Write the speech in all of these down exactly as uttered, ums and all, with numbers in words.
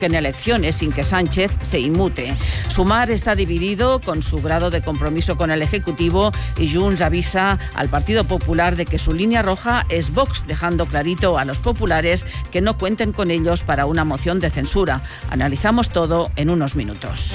en elecciones sin que Sánchez se inmute. Sumar está dividido con su grado de compromiso con el Ejecutivo y Junts avisa al Partido Popular de que su línea roja es Vox, dejando clarito a los populares que no cuenten con ellos para una moción de censura. Analizamos todo en unos minutos.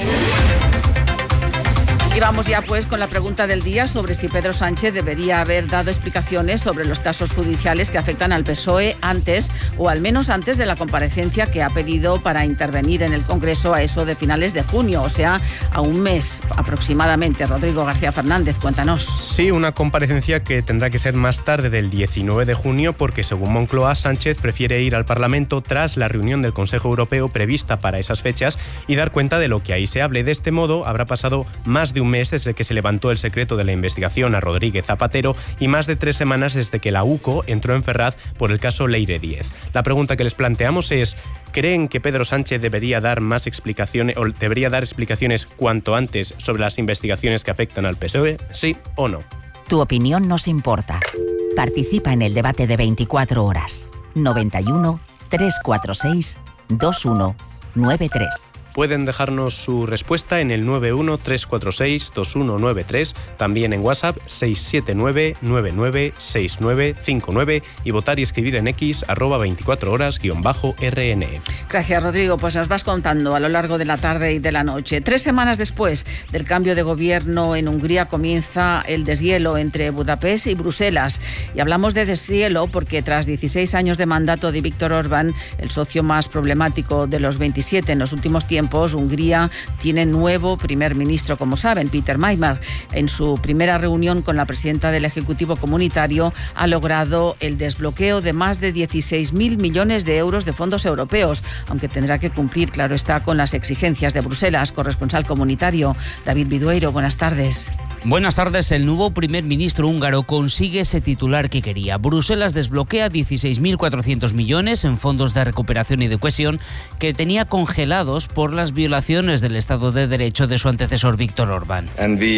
Y vamos ya pues con la pregunta del día sobre si Pedro Sánchez debería haber dado explicaciones sobre los casos judiciales que afectan al P S O E antes, o al menos antes de la comparecencia que ha pedido para intervenir en el Congreso a eso de finales de junio, o sea, a un mes aproximadamente. Rodrigo García Fernández, cuéntanos. Sí, una comparecencia que tendrá que ser más tarde del diecinueve de junio porque, según Moncloa, Sánchez prefiere ir al Parlamento tras la reunión del Consejo Europeo prevista para esas fechas y dar cuenta de lo que ahí se hable. De este modo, habrá pasado más de un mes desde que se levantó el secreto de la investigación a Rodríguez Zapatero y más de tres semanas desde que la UCO entró en Ferraz por el caso Leire Díez. La pregunta que les planteamos es: ¿creen que Pedro Sánchez debería dar más explicaciones o debería dar explicaciones cuanto antes sobre las investigaciones que afectan al P S O E? ¿Sí o no? Tu opinión nos importa. Participa en el debate de veinticuatro horas. noventa y uno, trescientos cuarenta y seis, veintiuno noventa y tres. Pueden dejarnos su respuesta en el nueve uno, tres cuatro seis, dos uno nueve tres, también en WhatsApp seis siete nueve, nueve nueve seis nueve cinco nueve y votar y escribir en X arroba veinticuatro horas guión bajo R N. Gracias, Rodrigo. Pues nos vas contando a lo largo de la tarde y de la noche. Tres semanas después del cambio de gobierno en Hungría comienza el deshielo entre Budapest y Bruselas. Y hablamos de deshielo porque tras dieciséis años de mandato de Viktor Orbán, el socio más problemático de los veintisiete en los últimos tiempos, Hungría tiene nuevo primer ministro, como saben, Peter Majmar. En su primera reunión con la presidenta del Ejecutivo Comunitario ha logrado el desbloqueo de más de dieciséis mil millones de euros de fondos europeos, aunque tendrá que cumplir, claro está, con las exigencias de Bruselas. Corresponsal comunitario, David Vidueiro, buenas tardes. Buenas tardes. El nuevo primer ministro húngaro consigue ese titular que quería. Bruselas desbloquea dieciséis mil cuatrocientos millones en fondos de recuperación y de cohesión que tenía congelados por las violaciones del Estado de Derecho de su antecesor Viktor Orbán.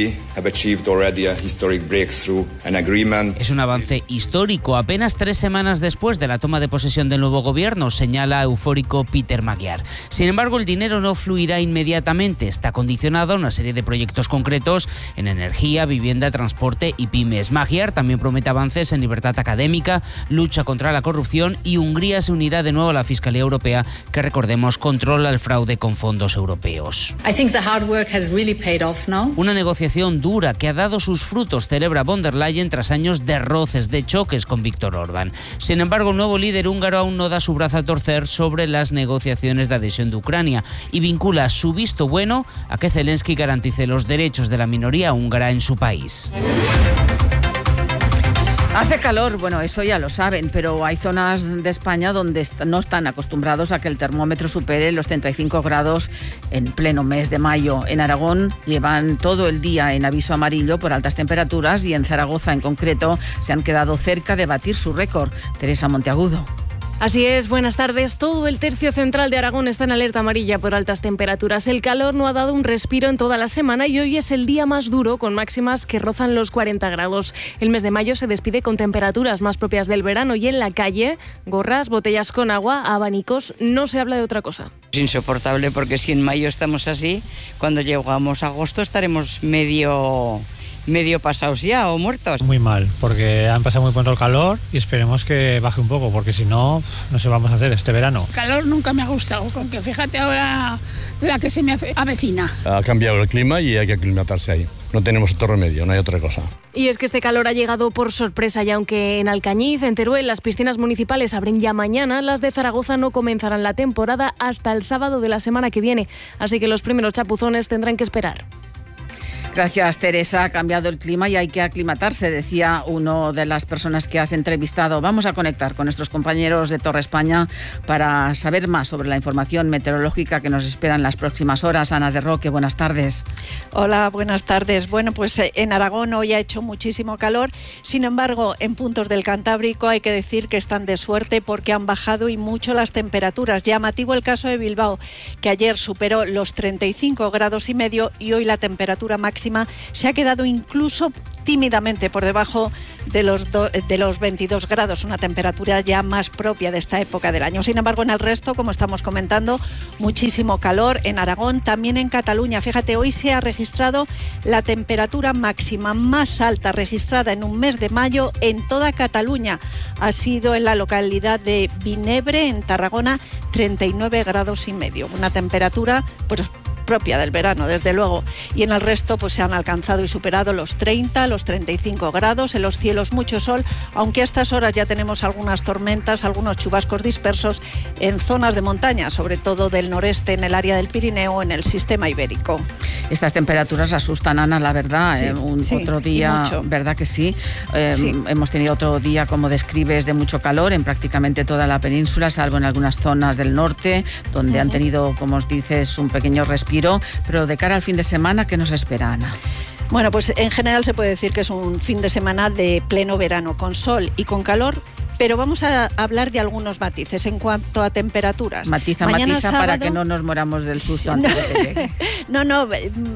Es un avance histórico apenas tres semanas después de la toma de posesión del nuevo gobierno, señala eufórico Peter Magyar. Sin embargo, el dinero no fluirá inmediatamente. Está condicionado a una serie de proyectos concretos en energía, vivienda, transporte y pymes. Magyar también promete avances en libertad académica, lucha contra la corrupción, y Hungría se unirá de nuevo a la Fiscalía Europea, que, recordemos, controla el fraude con fondos europeos. I think the hard work has really paid off now. Una negociación dura que ha dado sus frutos, celebra von der Leyen tras años de roces, de choques con Viktor Orbán. Sin embargo, el nuevo líder húngaro aún no da su brazo a torcer sobre las negociaciones de adhesión de Ucrania y vincula su visto bueno a que Zelensky garantice los derechos de la minoría húngara en su país. Hace calor, bueno, eso ya lo saben, pero hay zonas de España donde no están acostumbrados a que el termómetro supere los treinta y cinco grados en pleno mes de mayo. En Aragón llevan todo el día en aviso amarillo por altas temperaturas y en Zaragoza en concreto se han quedado cerca de batir su récord. Teresa Monteagudo. Así es, buenas tardes. Todo el tercio central de Aragón está en alerta amarilla por altas temperaturas. El calor no ha dado un respiro en toda la semana y hoy es el día más duro, con máximas que rozan los cuarenta grados. El mes de mayo se despide con temperaturas más propias del verano y en la calle, gorras, botellas con agua, abanicos, no se habla de otra cosa. Es insoportable porque si en mayo estamos así, cuando llegamos a agosto estaremos medio... medio pasados ya o muertos. Muy mal, porque han pasado muy pronto el calor y esperemos que baje un poco, porque si no, no sé, vamos a hacer este verano. El calor nunca me ha gustado, porque fíjate ahora la que se me avecina. Ha cambiado el clima y hay que aclimatarse ahí. No tenemos otro remedio, no hay otra cosa. Y es que este calor ha llegado por sorpresa, y aunque en Alcañiz, en Teruel, las piscinas municipales abren ya mañana, las de Zaragoza no comenzarán la temporada hasta el sábado de la semana que viene. Así que los primeros chapuzones tendrán que esperar. Gracias, Teresa. Ha cambiado el clima y hay que aclimatarse, decía una de las personas que has entrevistado. Vamos a conectar con nuestros compañeros de Torre España para saber más sobre la información meteorológica que nos espera en las próximas horas. Ana de Roque, buenas tardes. Hola, buenas tardes. Bueno, pues en Aragón hoy ha hecho muchísimo calor. Sin embargo, en puntos del Cantábrico hay que decir que están de suerte porque han bajado y mucho las temperaturas. Llamativo el caso de Bilbao, que ayer superó los treinta y cinco grados y medio y hoy la temperatura máxima máxima se ha quedado incluso tímidamente por debajo de los, do, de los veintidós grados, una temperatura ya más propia de esta época del año. Sin embargo, en el resto, como estamos comentando, muchísimo calor en Aragón, también en Cataluña. Fíjate, hoy se ha registrado la temperatura máxima más alta registrada en un mes de mayo en toda Cataluña. Ha sido en la localidad de Vinebre, en Tarragona, treinta y nueve grados y medio. Una temperatura, pues, propia del verano, desde luego. Y en el resto pues se han alcanzado y superado los treinta, los treinta y cinco grados, en los cielos mucho sol, aunque a estas horas ya tenemos algunas tormentas, algunos chubascos dispersos en zonas de montaña, sobre todo del noreste, en el área del Pirineo, en el sistema ibérico. Estas temperaturas asustan, Ana, la verdad. Sí, eh, un, sí, otro día, ¿verdad que sí? Eh, sí? Hemos tenido otro día, como describes, de mucho calor en prácticamente toda la península, salvo en algunas zonas del norte, donde uh-huh. han tenido, como os dices, un pequeño respiro. Pero de cara al fin de semana, ¿qué nos espera, Ana? Bueno, pues en general se puede decir que es un fin de semana de pleno verano, con sol y con calor, pero vamos a hablar de algunos matices en cuanto a temperaturas. Matiza, Mañana matiza sábado, para que no nos moramos del susto antes no, de que llegue. No, no,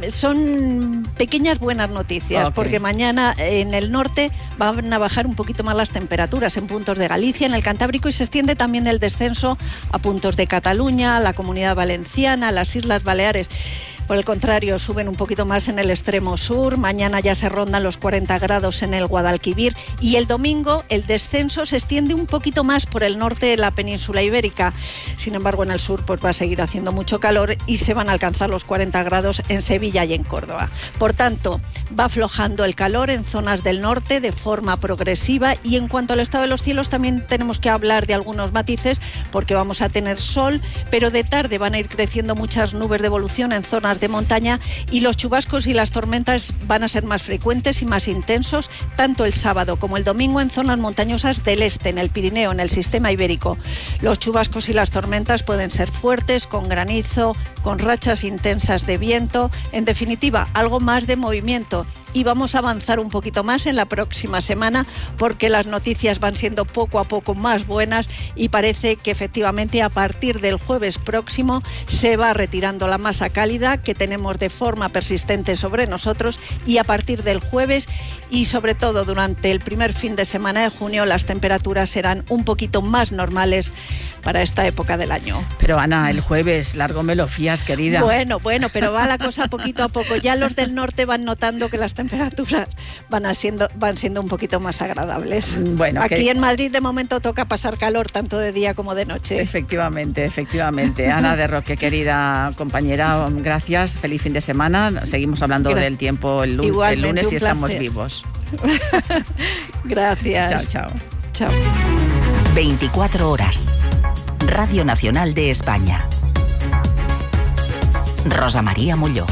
son pequeñas buenas noticias, okay. porque mañana en el norte van a bajar un poquito más las temperaturas en puntos de Galicia, en el Cantábrico, y se extiende también el descenso a puntos de Cataluña, la Comunidad Valenciana, las Islas Baleares. Por el contrario, suben un poquito más en el extremo sur. Mañana ya se rondan los cuarenta grados en el Guadalquivir. Y el domingo el descenso se extiende un poquito más por el norte de la península ibérica. Sin embargo, en el sur pues va a seguir haciendo mucho calor y se van a alcanzar los cuarenta grados en Sevilla y en Córdoba. Por tanto, va aflojando el calor en zonas del norte de forma progresiva. Y en cuanto al estado de los cielos, también tenemos que hablar de algunos matices, porque vamos a tener sol, pero de tarde van a ir creciendo muchas nubes de evolución en zonas de montaña, y los chubascos y las tormentas van a ser más frecuentes y más intensos tanto el sábado como el domingo en zonas montañosas del este, en el Pirineo, en el sistema ibérico. Los chubascos y las tormentas pueden ser fuertes, con granizo, con rachas intensas de viento, en definitiva, algo más de movimiento. Y vamos a avanzar un poquito más en la próxima semana, porque las noticias van siendo poco a poco más buenas y parece que efectivamente a partir del jueves próximo se va retirando la masa cálida que tenemos de forma persistente sobre nosotros, y a partir del jueves y sobre todo durante el primer fin de semana de junio las temperaturas serán un poquito más normales para esta época del año. Pero Ana, el jueves largo me lo fías, querida. Bueno, bueno, pero va la cosa poquito a poco. Ya los del norte van notando que las temperaturas van, siendo, van siendo un poquito más agradables. Bueno, aquí que... en Madrid de momento toca pasar calor tanto de día como de noche. Efectivamente, efectivamente. Ana de Roque, querida compañera, gracias, feliz fin de semana. Seguimos hablando Gra- del tiempo el, lu- el lunes y estamos vivos. Gracias. Chao, chao. Chao. veinticuatro horas. Radio Nacional de España. Rosa María Molló.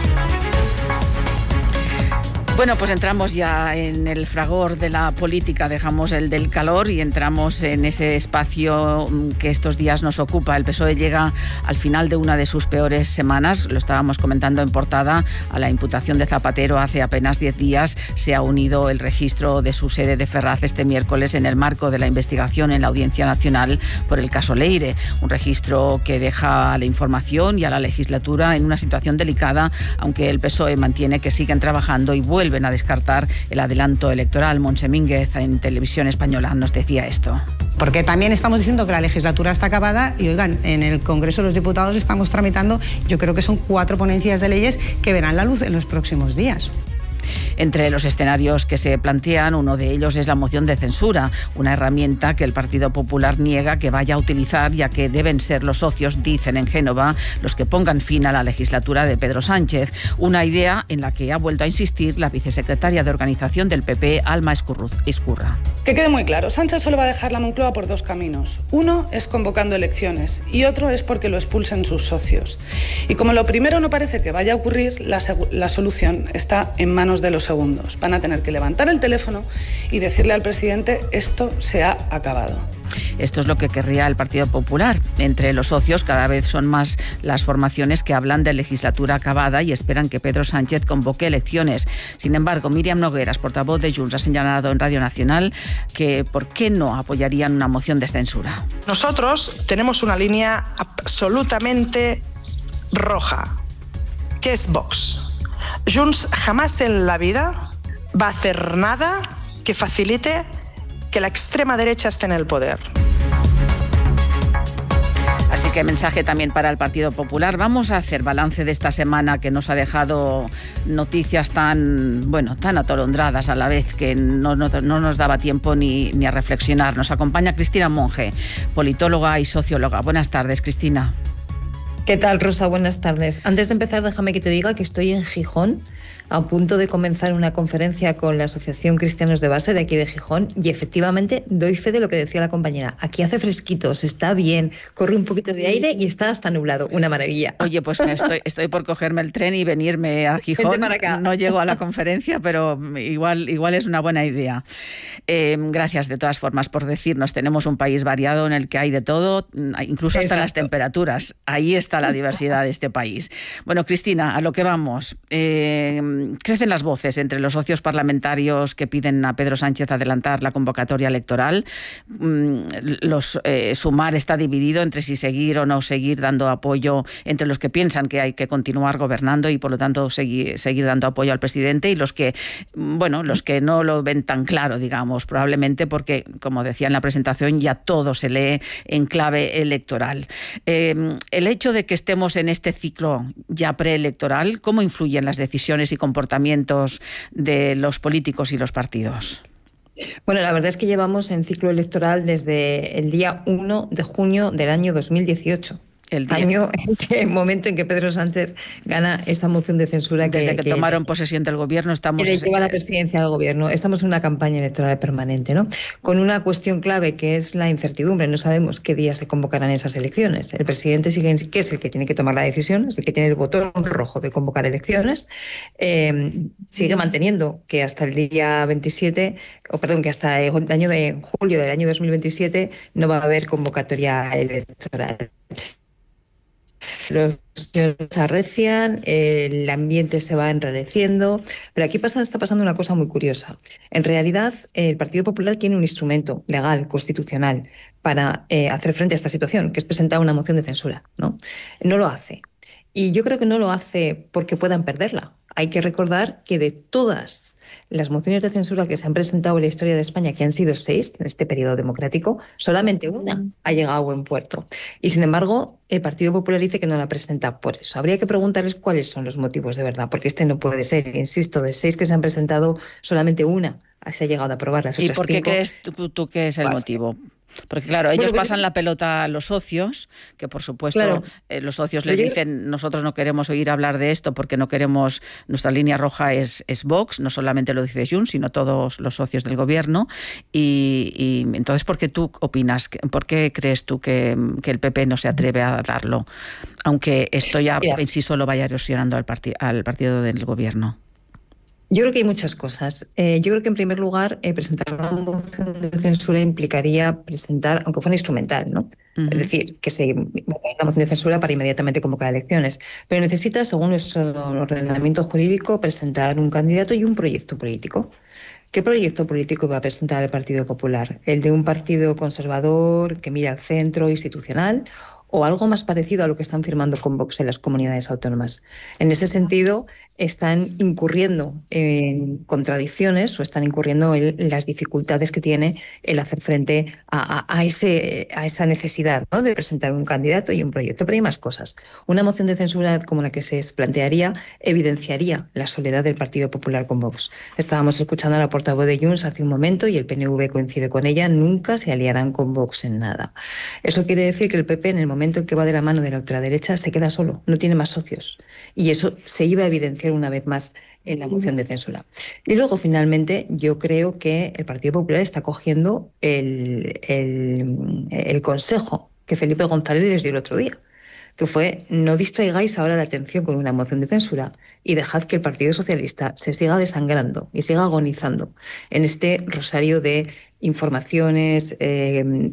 Bueno, pues entramos ya en el fragor de la política, dejamos el del calor y entramos en ese espacio que estos días nos ocupa. El P S O E llega al final de una de sus peores semanas, lo estábamos comentando en portada, a la imputación de Zapatero hace apenas diez días se ha unido el registro de su sede de Ferraz este miércoles en el marco de la investigación en la Audiencia Nacional por el caso Leire, un registro que deja a la información y a la legislatura en una situación delicada, aunque el P S O E mantiene que siguen trabajando y vuelven a descartar el adelanto electoral. Montse Mínguez en Televisión Española nos decía esto. Porque también estamos diciendo que la legislatura está acabada y, oigan, en el Congreso de los Diputados estamos tramitando, yo creo que son cuatro ponencias de leyes que verán la luz en los próximos días. Entre los escenarios que se plantean, uno de ellos es la moción de censura, una herramienta que el Partido Popular niega que vaya a utilizar, ya que deben ser los socios, dicen en Génova, los que pongan fin a la legislatura de Pedro Sánchez. Una idea en la que ha vuelto a insistir la vicesecretaria de Organización del P P, Alma Escurra. Que quede muy claro, Sánchez solo va a dejar la Moncloa por dos caminos. Uno es convocando elecciones y otro es porque lo expulsen sus socios. Y como lo primero no parece que vaya a ocurrir, la, la solución está en manos de los segundos. Van a tener que levantar el teléfono y decirle al presidente: esto se ha acabado. Esto es lo que querría el Partido Popular. Entre los socios cada vez son más las formaciones que hablan de legislatura acabada y esperan que Pedro Sánchez convoque elecciones. Sin embargo, Míriam Nogueras, portavoz de Junts, ha señalado en Radio Nacional que ¿por qué no apoyarían una moción de censura? Nosotros tenemos una línea absolutamente roja, que es Vox. Junts jamás en la vida va a hacer nada que facilite que la extrema derecha esté en el poder. Así que mensaje también para el Partido Popular. Vamos a hacer balance de esta semana que nos ha dejado noticias tan, bueno, tan atolondradas a la vez que no, no, no nos daba tiempo ni, ni a reflexionar. Nos acompaña Cristina Monge, politóloga y socióloga. Buenas tardes, Cristina. ¿Qué tal, Rosa? Buenas tardes. Antes de empezar, déjame que te diga que estoy en Gijón, a punto de comenzar una conferencia con la Asociación Cristianos de Base de aquí de Gijón, y efectivamente doy fe de lo que decía la compañera. Aquí hace fresquito, se está bien, corre un poquito de aire y está hasta nublado. Una maravilla. Oye, pues me estoy, estoy por cogerme el tren y venirme a Gijón. Para acá. No llego a la conferencia, pero igual, igual es una buena idea. Eh, gracias de todas formas por decirnos. Tenemos un país variado en el que hay de todo, incluso hasta Exacto. las temperaturas. Ahí está la diversidad de este país. Bueno, Cristina, a lo que vamos. Eh, crecen las voces entre los socios parlamentarios que piden a Pedro Sánchez adelantar la convocatoria electoral. Los, eh, Sumar está dividido entre si seguir o no seguir dando apoyo, entre los que piensan que hay que continuar gobernando y por lo tanto seguir, seguir dando apoyo al presidente, y los que, bueno, los que no lo ven tan claro, digamos, probablemente porque, como decía en la presentación, ya todo se lee en clave electoral. Eh, el hecho de que estemos en este ciclo ya preelectoral, ¿cómo influyen las decisiones y comportamientos de los políticos y los partidos? Bueno, la verdad es que llevamos en ciclo electoral desde el día uno de junio del año dos mil dieciocho. El día. Año en que, momento en que Pedro Sánchez gana esa moción de censura. Desde que, que, que tomaron posesión del gobierno estamos... Que le lleva la presidencia del gobierno. Estamos en una campaña electoral permanente, ¿no? Con una cuestión clave que es la incertidumbre. No sabemos qué día se convocarán esas elecciones. El presidente sigue, que es el que tiene que tomar la decisión, es el que tiene el botón rojo de convocar elecciones, eh, sigue manteniendo que hasta el día veintisiete, o perdón, que hasta el año de julio del año dos mil veintisiete no va a haber convocatoria electoral. Los se arrecian, el ambiente se va enrareciendo, pero aquí pasa, está pasando una cosa muy curiosa. En realidad, el Partido Popular tiene un instrumento legal, constitucional, para eh, hacer frente a esta situación, que es presentar una moción de censura, ¿no? No lo hace. Y yo creo que no lo hace porque puedan perderla. Hay que recordar que de todas las mociones de censura que se han presentado en la historia de España, que han sido seis en este periodo democrático, solamente una ha llegado a buen puerto. Y sin embargo, el Partido Popular dice que no la presenta por eso. Habría que preguntarles cuáles son los motivos de verdad, porque este no puede ser. Insisto, de seis que se han presentado, solamente una se ha llegado a aprobar. Las otras ¿Y por qué cinco, crees tú, tú que es el basta. motivo? Porque claro, ellos bueno, pasan pero... la pelota a los socios, que por supuesto claro. eh, los socios les yo... dicen nosotros no queremos oír hablar de esto porque no queremos, nuestra línea roja es, es Vox, no solamente lo dice Junts, sino todos los socios del gobierno. Y, y entonces, ¿por qué tú opinas? ¿Por qué crees tú que, que el P P no se atreve a darlo? Aunque esto ya Mira. en sí solo vaya erosionando al, parti- al partido del gobierno. Yo creo que hay muchas cosas. Eh, yo creo que en primer lugar eh, presentar una moción de censura implicaría presentar, aunque fuera instrumental, ¿no? Uh-huh. Es decir, que se vota una moción de censura para inmediatamente convocar elecciones. Pero necesita, según nuestro ordenamiento jurídico, presentar un candidato y un proyecto político. ¿Qué proyecto político va a presentar el Partido Popular? ¿El de un partido conservador que mira al centro institucional o algo más parecido a lo que están firmando con Vox en las comunidades autónomas? En ese sentido, están incurriendo en contradicciones o están incurriendo en las dificultades que tiene el hacer frente a, a, a, ese, a esa necesidad, ¿no?, de presentar un candidato y un proyecto. Pero hay más cosas. Una moción de censura como la que se plantearía evidenciaría la soledad del Partido Popular con Vox. Estábamos escuchando a la portavoz de Junts hace un momento y el P N V coincide con ella. Nunca se aliarán con Vox en nada. Eso quiere decir que el P P, en el momento en que va de la mano de la ultraderecha, se queda solo, no tiene más socios. Y eso se iba a evidenciar una vez más en la moción de censura. Y luego, finalmente, yo creo que el Partido Popular está cogiendo el, el, el consejo que Felipe González les dio el otro día, que fue: no distraigáis ahora la atención con una moción de censura y dejad que el Partido Socialista se siga desangrando y siga agonizando en este rosario de informaciones, eh,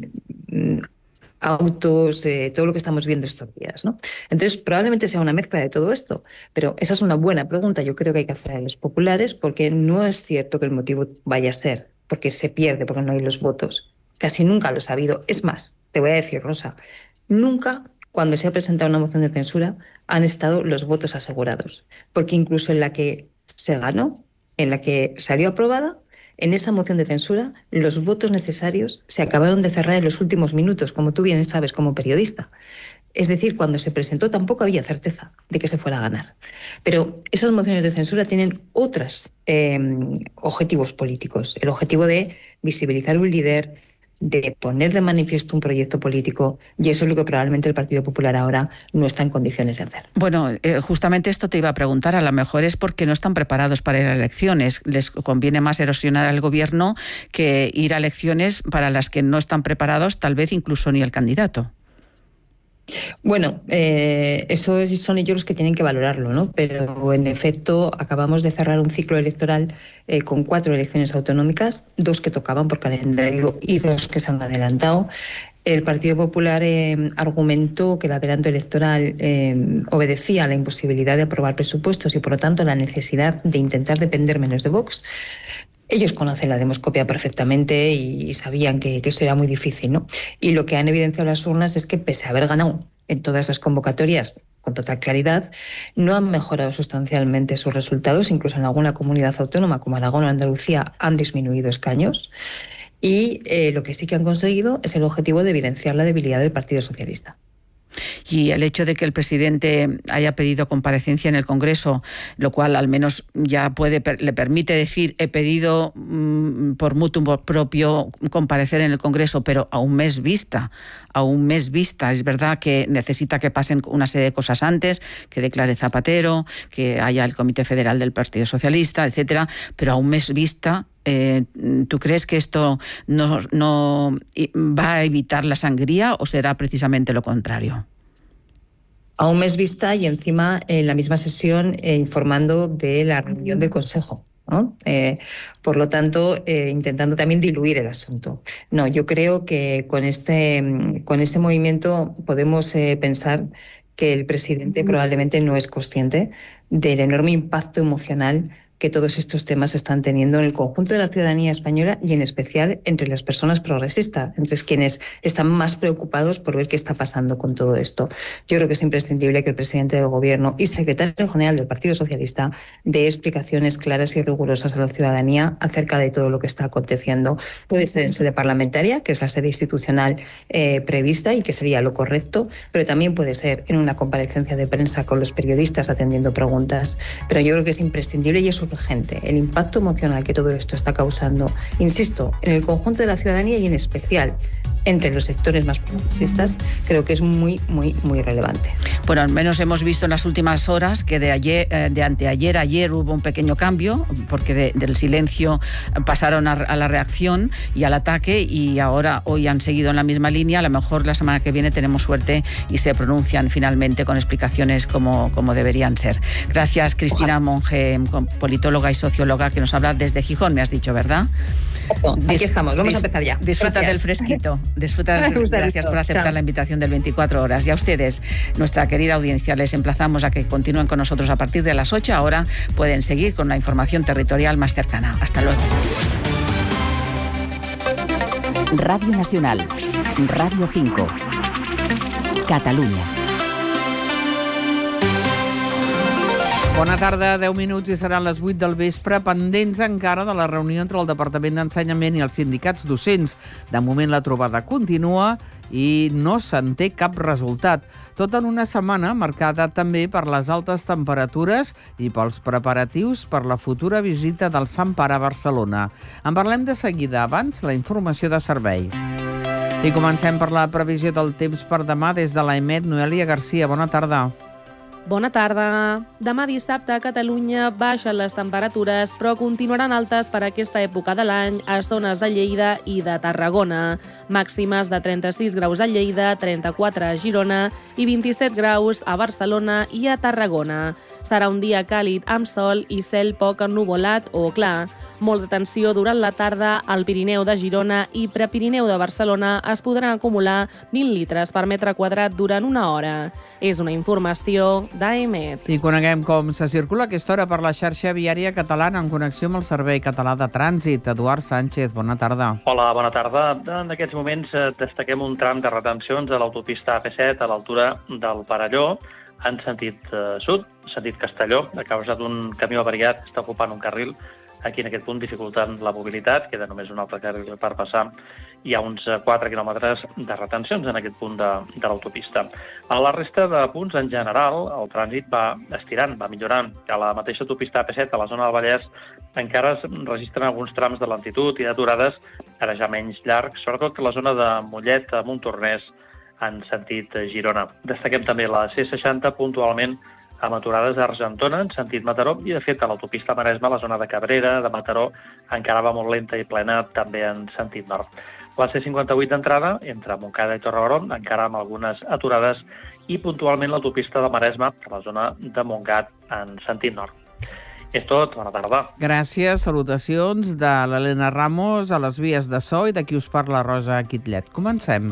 autos, eh, todo lo que estamos viendo estos días, ¿no? Entonces, probablemente sea una mezcla de todo esto, pero esa es una buena pregunta. Yo creo que hay que hacer a los populares, porque no es cierto que el motivo vaya a ser porque se pierde, porque no hay los votos. Casi nunca los ha habido. Es más, te voy a decir, Rosa, nunca cuando se ha presentado una moción de censura, han estado los votos asegurados. Porque incluso en la que se ganó, en la que salió aprobada, en esa moción de censura, los votos necesarios se acabaron de cerrar en los últimos minutos, como tú bien sabes como periodista. Es decir, cuando se presentó tampoco había certeza de que se fuera a ganar. Pero esas mociones de censura tienen otros eh, objetivos políticos. El objetivo de visibilizar un líder, de poner de manifiesto un proyecto político, y eso es lo que probablemente el Partido Popular ahora no está en condiciones de hacer. Bueno, eh, justamente esto te iba a preguntar, a lo mejor es porque no están preparados para ir a elecciones. Les conviene más erosionar al gobierno que ir a elecciones para las que no están preparados, tal vez incluso ni el candidato. Bueno, eh, eso es, son ellos los que tienen que valorarlo, ¿no? Pero en efecto acabamos de cerrar un ciclo electoral eh, con cuatro elecciones autonómicas, dos que tocaban por calendario y dos que se han adelantado. El Partido Popular eh, argumentó que el adelanto electoral eh, obedecía a la imposibilidad de aprobar presupuestos y por lo tanto la necesidad de intentar depender menos de Vox. Ellos conocen la demoscopia perfectamente y sabían que, que eso era muy difícil, ¿no? Y lo que han evidenciado las urnas es que, pese a haber ganado en todas las convocatorias con total claridad, no han mejorado sustancialmente sus resultados. Incluso en alguna comunidad autónoma como Aragón o Andalucía han disminuido escaños. Y eh, lo que sí que han conseguido es el objetivo de evidenciar la debilidad del Partido Socialista. Y el hecho de que el presidente haya pedido comparecencia en el Congreso, lo cual al menos ya puede le permite decir he pedido mmm, por mutuo propio comparecer en el Congreso, pero a un mes vista, a un mes vista. Es verdad que necesita que pasen una serie de cosas antes, que declare Zapatero, que haya el Comité Federal del Partido Socialista, etcétera, pero a un mes vista. Eh, ¿Tú crees que esto no, no va a evitar la sangría o será precisamente lo contrario? A un mes vista y encima en la misma sesión eh, informando de la reunión del Consejo, ¿no? Eh, por lo tanto, eh, intentando también diluir el asunto. No, yo creo que con este, con este movimiento podemos eh, pensar que el presidente probablemente no es consciente del enorme impacto emocional que todos estos temas están teniendo en el conjunto de la ciudadanía española y en especial entre las personas progresistas, entre quienes están más preocupados por ver qué está pasando con todo esto. Yo creo que es imprescindible que el presidente del Gobierno y secretario general del Partido Socialista dé explicaciones claras y rigurosas a la ciudadanía acerca de todo lo que está aconteciendo. Puede ser en sede parlamentaria, que es la sede institucional eh, prevista y que sería lo correcto, pero también puede ser en una comparecencia de prensa con los periodistas atendiendo preguntas. Pero yo creo que es imprescindible y es urgente el impacto emocional que todo esto está causando, insisto, en el conjunto de la ciudadanía y en especial entre los sectores más progresistas, creo que es muy, muy, muy relevante. Bueno, al menos hemos visto en las últimas horas que de ayer, de anteayer a ayer hubo un pequeño cambio, porque de, del silencio pasaron a, a la reacción y al ataque, y ahora hoy han seguido en la misma línea. A lo mejor la semana que viene tenemos suerte y se pronuncian finalmente con explicaciones como, como deberían ser. Gracias, Cristina Ojalá. Monge, politóloga y socióloga, que nos habla desde Gijón, me has dicho, ¿verdad? Aquí estamos, vamos a empezar ya. Disfruta Gracias. del fresquito. Disfruta del, gracias por aceptar Chao. la invitación del veinticuatro horas. Y a ustedes, nuestra querida audiencia, les emplazamos a que continúen con nosotros a partir de las ocho. Ahora pueden seguir con la información territorial más cercana. Hasta luego. Radio Nacional, Radio cinco, Catalunya. Bona tarda, deu minuts i seran les vuit del vespre, pendents encara de la reunió entre el Departament d'Ensenyament i els sindicats docents. De moment la trobada continua i no se'n té cap resultat. Tot en una setmana marcada també per les altes temperatures i pels preparatius per la futura visita del Sant Pare a Barcelona. En parlem de seguida, abans la informació de servei. I comencem per la previsió del temps per demà des de l'AEMET. Noelia Garcia, bona tarda. Bona tarda. Demà dissabte a Catalunya baixen les temperatures, però continuaran altes per aquesta època de l'any a zones de Lleida i de Tarragona. Màximes de trenta-sis graus a Lleida, trenta-quatre a Girona i vint-i-set graus a Barcelona i a Tarragona. Serà un dia càlid amb sol i cel poc ennuvolat o clar. Molta tensió durant la tarda al Pirineu de Girona i Prepirineu de Barcelona es podran acumular vint litres per metre quadrat durant una hora. És una informació d'A E M E T. I coneguem com se circula aquesta hora per la xarxa viària catalana en connexió amb el Servei Català de Trànsit. Eduard Sánchez, bona tarda. Hola, bona tarda. En aquests moments destaquem un tram de retencions a l'autopista A P set a l'altura del Perelló, en sentit eh, sud, sentit Castelló, a causa d'un camió avariat que està ocupant un carril aquí en aquest punt, dificultant la mobilitat. Queda només un altre carril per passar. Hi ha uns quatre quilòmetres de retencions en aquest punt de, de l'autopista. A la resta de punts, en general, el trànsit va estirant, va millorant. A la mateixa autopista A P set, a la zona del Vallès, encara es registren alguns trams de lentitud i d'aturades, ara ja menys llargs, sobretot a la zona de Mollet, a Montornès, en sentit Girona. Destaquem també la C seixanta puntualment amb aturades a Argentona, en sentit Mataró, i de fet a l'autopista Maresme, la zona de Cabrera, de Mataró, encara va molt lenta i plena, també en sentit nord. La C cinquanta-vuit d'entrada, entre Montcada i Torredembarra, encara amb algunes aturades, i puntualment l'autopista de Maresme, a la zona de Montgat, en sentit nord. És tot, bona tarda. Gràcies, salutacions de l'Helena Ramos a les vies de so i de qui us parla Rosa Quitllet. Comencem.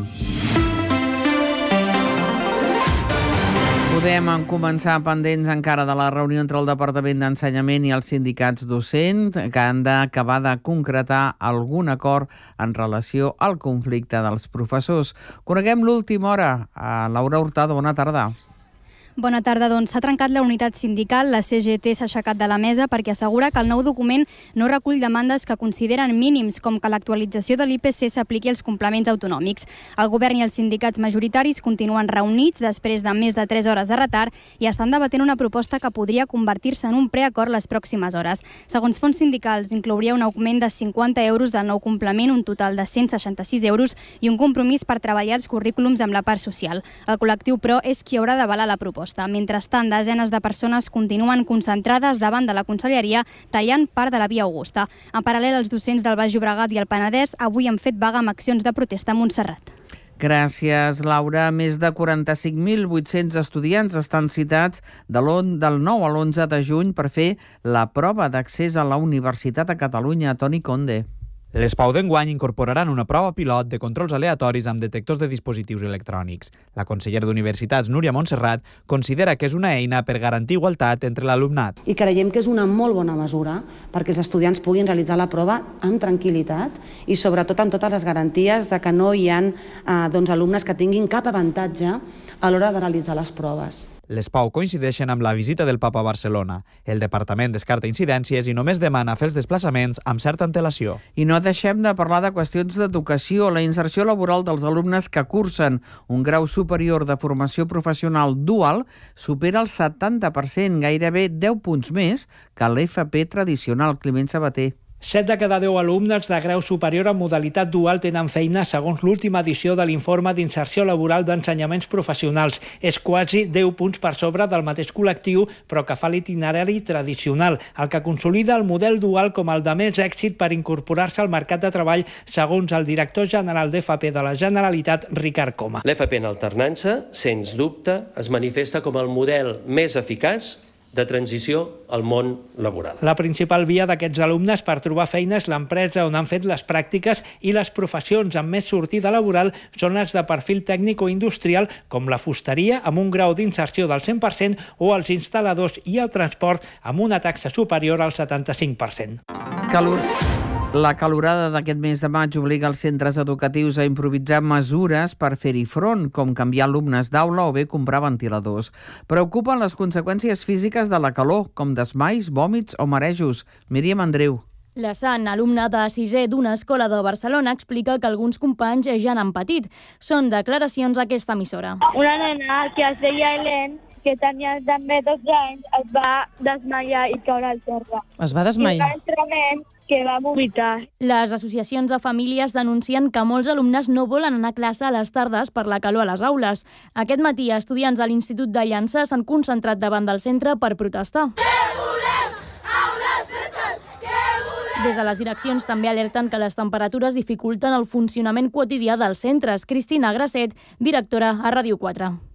Podem començar pendents encara de la reunió entre el Departament d'Ensenyament i els sindicats docents, que han d'acabar de concretar algun acord en relació al conflicte dels professors. Coneguem l'última hora. A Laura Hurtado, bona tarda. Bona tarda, doncs s'ha trencat la unitat sindical, la C G T s'ha aixecat de la mesa perquè assegura que el nou document no recull demandes que consideren mínims, com que l'actualització de l'I P C s'apliqui als complements autonòmics. El govern i els sindicats majoritaris continuen reunits després de més de tres hores de retard i estan debatent una proposta que podria convertir-se en un preacord les pròximes hores. Segons fons sindicals, inclouria un augment de cinquanta euros del nou complement, un total de cent seixanta-sis euros i un compromís per treballar els currículums amb la part social. El col·lectiu, però, és qui haurà d'avalar la proposta. Mentrestant, desenes de persones continuen concentrades davant de la Conselleria tallant part de la Via Augusta. En paral·lel, els docents del Baix Llobregat i el Penedès avui han fet vaga amb accions de protesta a Montserrat. Gràcies, Laura. Més de quaranta-cinc mil vuit-cents estudiants estan citats del nou a l'onze de juny per fer la prova d'accés a la Universitat de Catalunya. Toni Conde. Les Pau d'enguany incorporaran una prova pilot de controls aleatoris amb detectors de dispositius electrònics. La consellera d'Universitats, Núria Montserrat, considera que és una eina per garantir igualtat entre l'alumnat. I creiem que és una molt bona mesura perquè els estudiants puguin realitzar la prova amb tranquil·litat i sobretot amb totes les garanties de que no hi ha eh, doncs, alumnes que tinguin cap avantatge a l'hora de realitzar les proves. Les Pau coincideixen amb la visita del Papa a Barcelona. El departament descarta incidències i només demana fer els desplaçaments amb certa antelació. I no deixem de parlar de qüestions d'educació. La inserció laboral dels alumnes que cursen un grau superior de formació professional dual supera el setanta per cent, gairebé deu punts més que l'F P tradicional. Climent Sabater. set de cada deu alumnes de grau superior en modalitat dual tenen feina segons l'última edició de l'informe d'inserció laboral d'ensenyaments professionals. És quasi deu punts per sobre del mateix col·lectiu, però que fa l'itinerari tradicional, el que consolida el model dual com el de més èxit per incorporar-se al mercat de treball, segons el director general d'F P de la Generalitat, Ricard Coma. L'F P en alternança, sens dubte, es manifesta com el model més eficaç de transició al món laboral. La principal via d'aquests alumnes per trobar feina és l'empresa on han fet les pràctiques i les professions amb més sortida laboral són les de perfil tècnic o industrial, com la fusteria amb un grau d'inserció del cent per cent o els instal·ladors i el transport amb una taxa superior al setanta-cinc per cent. Calor. La calorada d'aquest mes de maig obliga els centres educatius a improvisar mesures per fer-hi front, com canviar alumnes d'aula o bé comprar ventiladors. Preocupen les conseqüències físiques de la calor, com desmais, vòmits o marejos. Míriam Andreu. La Sant, alumna de sisè d'una escola de Barcelona, explica que alguns companys ja n'han patit. Són declaracions a aquesta emissora. Una nena que es deia Helen, que tenia també dotze anys, es va desmaiar i caure al terra. Es va desmaiar? I l'altre que va vomitar. Les associacions de famílies denuncien que molts alumnes no volen anar a classe a les tardes per la calor a les aules. Aquest matí, estudiants a l'Institut de Llança s'han concentrat davant del centre per protestar. Què volem? Aules fredes! Què volem? Des de les direccions també alerten que les temperatures dificulten el funcionament quotidià dels centres. Cristina Grasset, directora a Ràdio quatre.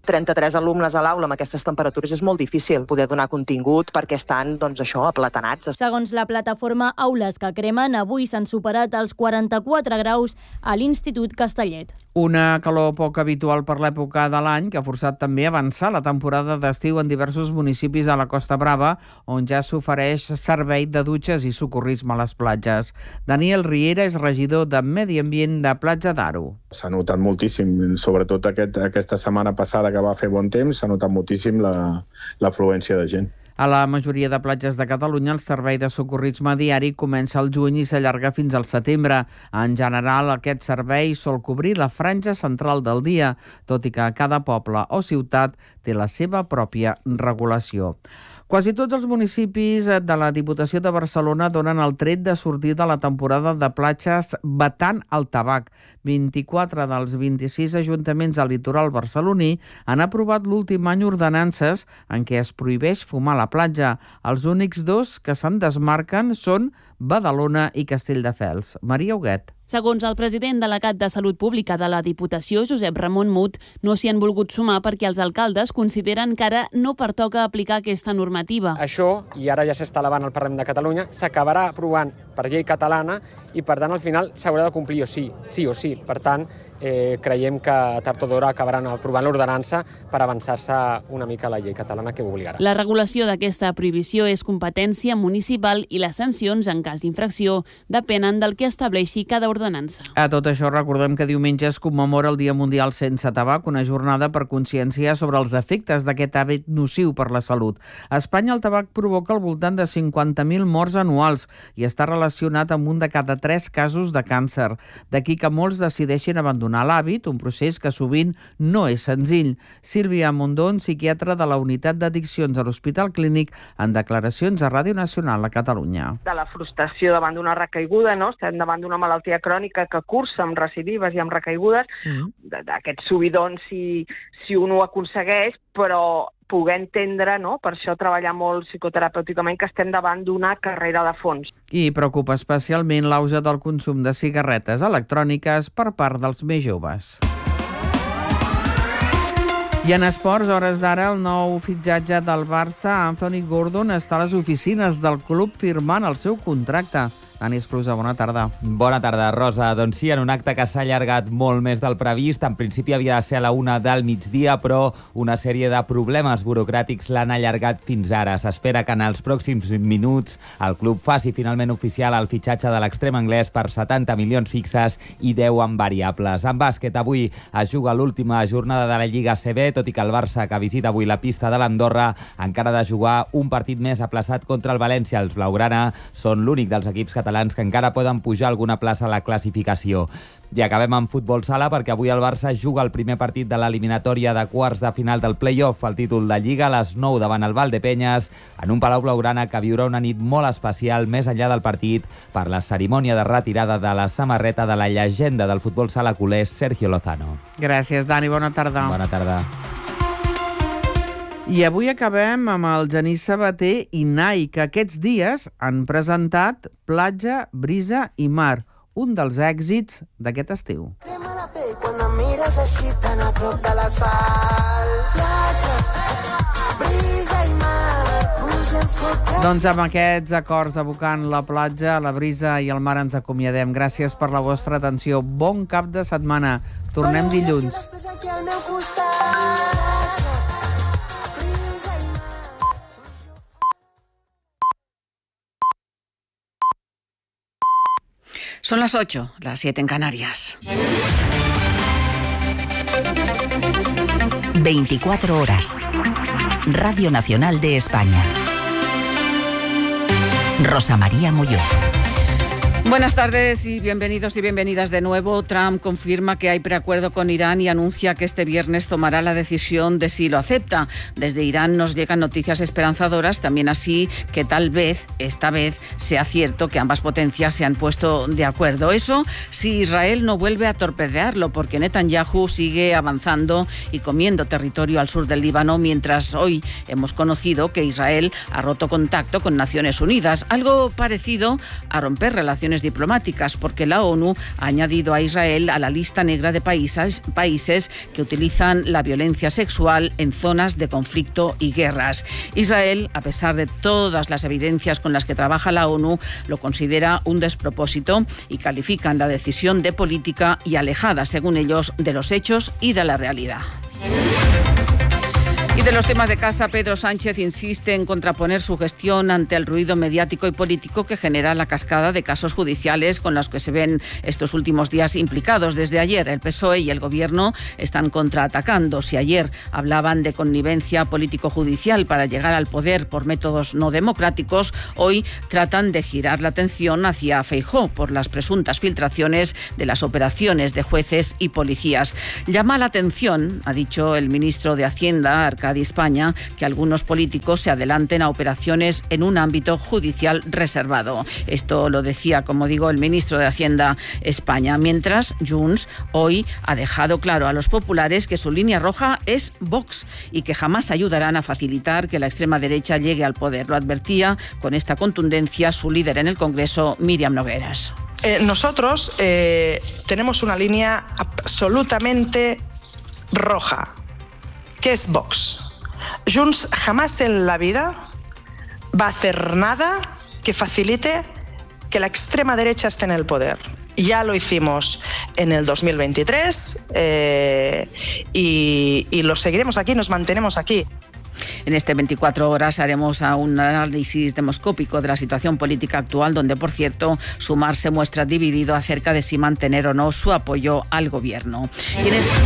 trenta-tres alumnes a l'aula amb aquestes temperatures és molt difícil poder donar contingut perquè estan, doncs això, aplatanats. Segons la plataforma Aules que Cremen, avui s'han superat els quaranta-quatre graus a l'Institut Castellet. Una calor poc habitual per l'època de l'any que ha forçat també a avançar la temporada d'estiu en diversos municipis de la Costa Brava, on ja s'ofereix servei de dutxes i socorrisme a les platges. Daniel Riera és regidor de Medi Ambient de Platja d'Aro. S'ha notat moltíssim, sobretot aquest, aquesta setmana passada que va fer bon temps, s'ha notat moltíssim la, l'afluència de gent. A la majoria de platges de Catalunya, el servei de socorrisme diari comença al juny i s'allarga fins al setembre. En general, aquest servei sol cobrir la franja central del dia, tot i que cada poble o ciutat té la seva pròpia regulació. Quasi tots els municipis de la Diputació de Barcelona donen el tret de sortir de la temporada de platges vetant el tabac. vint-i-quatre dels vint-i-sis ajuntaments al litoral barceloní han aprovat l'últim any ordenances en què es prohibeix fumar a la platja. Els únics dos que se'n desmarquen són Badalona i Castelldefels. Maria Huguet. Segons el president delegat de Salut Pública de la Diputació, Josep Ramon Mut, no s'hi han volgut sumar perquè els alcaldes consideren que ara no pertoca aplicar aquesta normativa. Això, i ara ja s'està elevant al Parlament de Catalunya, s'acabarà aprovant per llei catalana i, per tant, al final s'haurà de complir o sí, sí o sí. Per tant, eh, creiem que tard o d'hora acabaran aprovant l'ordenança per avançar-se una mica a la llei catalana que ho obligarà. La regulació d'aquesta prohibició és competència municipal i les sancions, en cas d'infracció, depenen del que estableixi cada ordenança. A tot això, recordem que diumenge es commemora el Dia Mundial Sense Tabac, una jornada per conscienciar sobre els efectes d'aquest hàbit nociu per la salut. A Espanya, el tabac provoca al voltant de cinquanta mil morts anuals i està relacionat amb un de cada tres casos de càncer. D'aquí que molts decideixin abandonar l'hàbit, un procés que sovint no és senzill. Sílvia Mondón, psiquiatra de la Unitat d'Addiccions a l'Hospital Clínic, en declaracions a Ràdio Nacional a Catalunya. De la frustració davant d'una recaiguda, no? Estem davant d'una malaltia crònica que cursa amb recidives i amb recaigudes, mm. d'aquests subidons si, si un ho aconsegueix, però poder entendre, no? Per això treballar molt psicoterapèuticament, que estem davant d'una carrera de fons. I preocupa especialment l'auge del consum de cigarretes electròniques per part dels més joves. I en esports, a hores d'ara, el nou fitxatge del Barça, Anthony Gordon, està a les oficines del club firmant el seu contracte. Dani Esclusa, bona tarda. Bona tarda, Rosa. Doncs sí, en un acte que s'ha allargat molt més del previst. En principi havia de ser a la una del migdia, però una sèrie de problemes burocràtics l'han allargat fins ara. S'espera que en els pròxims minuts el club faci finalment oficial el fitxatge de l'extrem anglès per setanta milions fixes i deu en variables. En bàsquet, avui es juga l'última jornada de la Lliga A C B, tot i que el Barça, que visita avui la pista de l'Andorra, encara ha de jugar un partit més aplaçat contra el València. Els blaugrana són l'únic dels equips catalans que encara poden pujar alguna plaça a la classificació. I acabem amb futbol sala perquè avui el Barça juga el primer partit de l'eliminatòria de quarts de final del play-off, el títol de Lliga, a les nou davant el Valdepenyes, en un Palau Blaugrana que viurà una nit molt especial més enllà del partit per la cerimònia de retirada de la samarreta de la llegenda del futbol sala culé, Sergio Lozano. Gràcies, Dani. Bona tarda. Bona tarda. I avui acabem amb el Genís Sabater i Nai, que aquests dies han presentat Platja, Brisa i Mar, un dels èxits d'aquest estiu. Crema la pell quan em mires així tan a prop de la sal. Platja, brisa i mar, pugem fotent. Doncs amb aquests acords evocant la platja, la brisa i el mar ens acomiadem. Gràcies per la vostra atenció. Bon cap de setmana. Tornem dilluns. Son las ocho, las siete en Canarias. veinticuatro horas. Radio Nacional de España. Rosa María Molló. Buenas tardes y bienvenidos y bienvenidas de nuevo. Trump confirma que hay preacuerdo con Irán y anuncia que este viernes tomará la decisión de si lo acepta. Desde Irán nos llegan noticias esperanzadoras, también así que tal vez, esta vez, sea cierto que ambas potencias se han puesto de acuerdo. Eso si Israel no vuelve a torpedearlo, porque Netanyahu sigue avanzando y comiendo territorio al sur del Líbano, mientras hoy hemos conocido que Israel ha roto contacto con Naciones Unidas, algo parecido a romper relaciones relaciones diplomáticas, porque la ONU ha añadido a Israel a la lista negra de países, países que utilizan la violencia sexual en zonas de conflicto y guerras. Israel, a pesar de todas las evidencias con las que trabaja la ONU, lo considera un despropósito y califican la decisión de política y alejada, según ellos, de los hechos y de la realidad. Y de los temas de casa, Pedro Sánchez insiste en contraponer su gestión ante el ruido mediático y político que genera la cascada de casos judiciales con los que se ven estos últimos días implicados. Desde ayer, el P S O E y el Gobierno están contraatacando. Si ayer hablaban de connivencia político-judicial para llegar al poder por métodos no democráticos, hoy tratan de girar la atención hacia Feijóo por las presuntas filtraciones de las operaciones de jueces y policías. Llama la atención, ha dicho el ministro de Hacienda, Arcadi España, que algunos políticos se adelanten a operaciones en un ámbito judicial reservado. Esto lo decía, como digo, el ministro de Hacienda España. Mientras, Junts hoy ha dejado claro a los populares que su línea roja es Vox y que jamás ayudarán a facilitar que la extrema derecha llegue al poder. Lo advertía con esta contundencia su líder en el Congreso, Míriam Nogueras. Eh, nosotros eh, tenemos una línea absolutamente roja, que es Vox. Junts jamás en la vida va a hacer nada que facilite que la extrema derecha esté en el poder. Ya lo hicimos en el dos mil veintitrés eh, y, y lo seguiremos aquí, nos mantenemos aquí. En este veinticuatro horas haremos un análisis demoscópico de la situación política actual, donde, por cierto, Sumar se muestra dividido acerca de si mantener o no su apoyo al Gobierno. Y en este...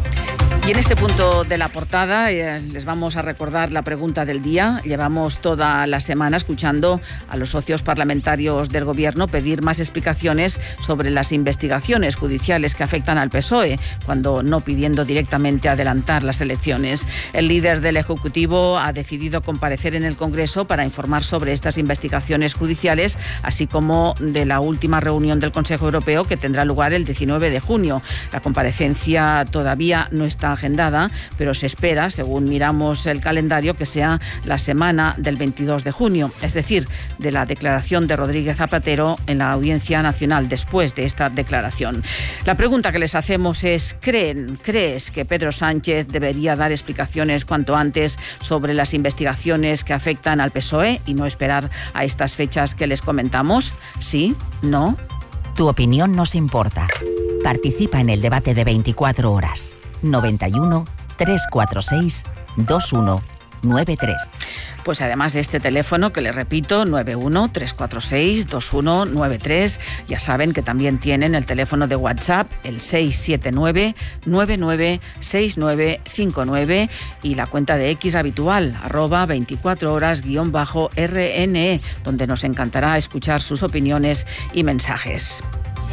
Y en este punto de la portada eh, les vamos a recordar la pregunta del día. Llevamos toda la semana escuchando a los socios parlamentarios del Gobierno pedir más explicaciones sobre las investigaciones judiciales que afectan al P S O E, cuando no pidiendo directamente adelantar las elecciones. El líder del Ejecutivo ha decidido comparecer en el Congreso para informar sobre estas investigaciones judiciales, así como de la última reunión del Consejo Europeo que tendrá lugar el diecinueve de junio. La comparecencia todavía no está agendada, pero se espera, según miramos el calendario, que sea la semana del veintidós de junio, es decir, de la declaración de Rodríguez Zapatero en la Audiencia Nacional, después de esta declaración. La pregunta que les hacemos es, ¿creen, crees que Pedro Sánchez debería dar explicaciones cuanto antes sobre las investigaciones que afectan al P S O E y no esperar a estas fechas que les comentamos? ¿Sí? ¿No? Tu opinión nos importa. Participa en el debate de veinticuatro horas. noventa y uno, trescientos cuarenta y seis, veintiuno noventa y tres. Pues además de este teléfono, que les repito, nueve uno, tres cuatro seis, dos uno nueve tres, ya saben que también tienen el teléfono de WhatsApp, el seis siete nueve, nueve nueve seis nueve cinco nueve, y la cuenta de X habitual, arroba veinticuatro horas guión bajo R N E, donde nos encantará escuchar sus opiniones y mensajes.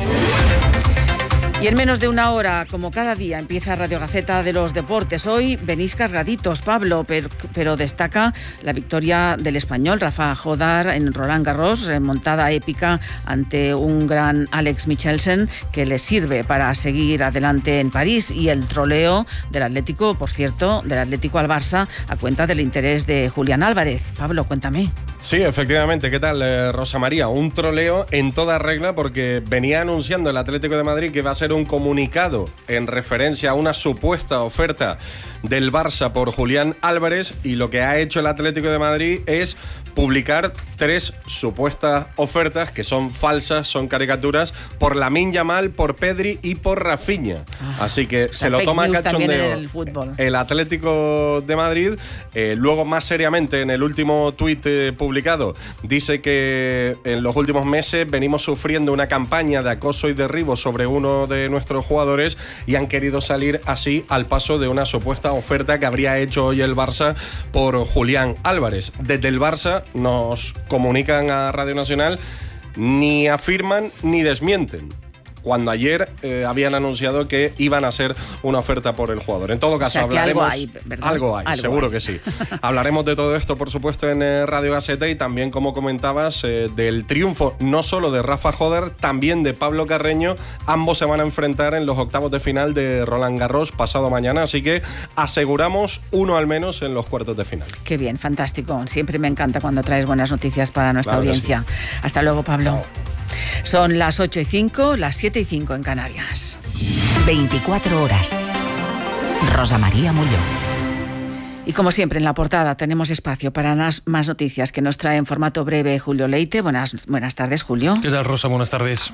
Y en menos de una hora, como cada día, empieza Radio Gaceta de los Deportes. Hoy venís cargaditos, Pablo, pero, pero destaca la victoria del español Rafa Jodar en Roland Garros, remontada épica ante un gran Alex Michelsen, que le sirve para seguir adelante en París, y el troleo del Atlético, por cierto, del Atlético al Barça, a cuenta del interés de Julián Álvarez. Pablo, cuéntame. Sí, efectivamente. ¿Qué tal, eh, Rosa María? Un troleo en toda regla, porque venía anunciando el Atlético de Madrid que va a ser un comunicado en referencia a una supuesta oferta del Barça por Julián Álvarez, y lo que ha hecho el Atlético de Madrid es publicar tres supuestas ofertas que son falsas, son caricaturas, por Lamine Yamal, por Pedri y por Rafinha. Ah, Así que o sea, se lo toma a cachondeo el, el Atlético de Madrid. Eh, luego, más seriamente, en el último tuit eh, publicado, dice que en los últimos meses venimos sufriendo una campaña de acoso y derribo sobre uno de nuestros jugadores, y han querido salir así al paso de una supuesta oferta que habría hecho hoy el Barça por Julián Álvarez. Desde el Barça nos comunican a Radio Nacional, ni afirman ni desmienten, cuando ayer eh, habían anunciado que iban a hacer una oferta por el jugador. En todo caso, o sea, hablaremos... Algo hay, ¿verdad? Algo hay, algo seguro hay. Que sí. Hablaremos de todo esto, por supuesto, en eh, Radio Gaceta, y también, como comentabas, eh, del triunfo no solo de Rafa Jodar, también de Pablo Carreño. Ambos se van a enfrentar en los octavos de final de Roland Garros pasado mañana, así que aseguramos uno al menos en los cuartos de final. Qué bien, fantástico. Siempre me encanta cuando traes buenas noticias para nuestra claro audiencia. Sí. Hasta luego, Pablo. Chao. Son las ocho y cinco, las siete y cinco en Canarias. veinticuatro horas. Rosa María Molló. Y como siempre, en la portada tenemos espacio para más noticias que nos trae en formato breve Julio Leite. Buenas, buenas tardes, Julio. ¿Qué tal, Rosa? Buenas tardes.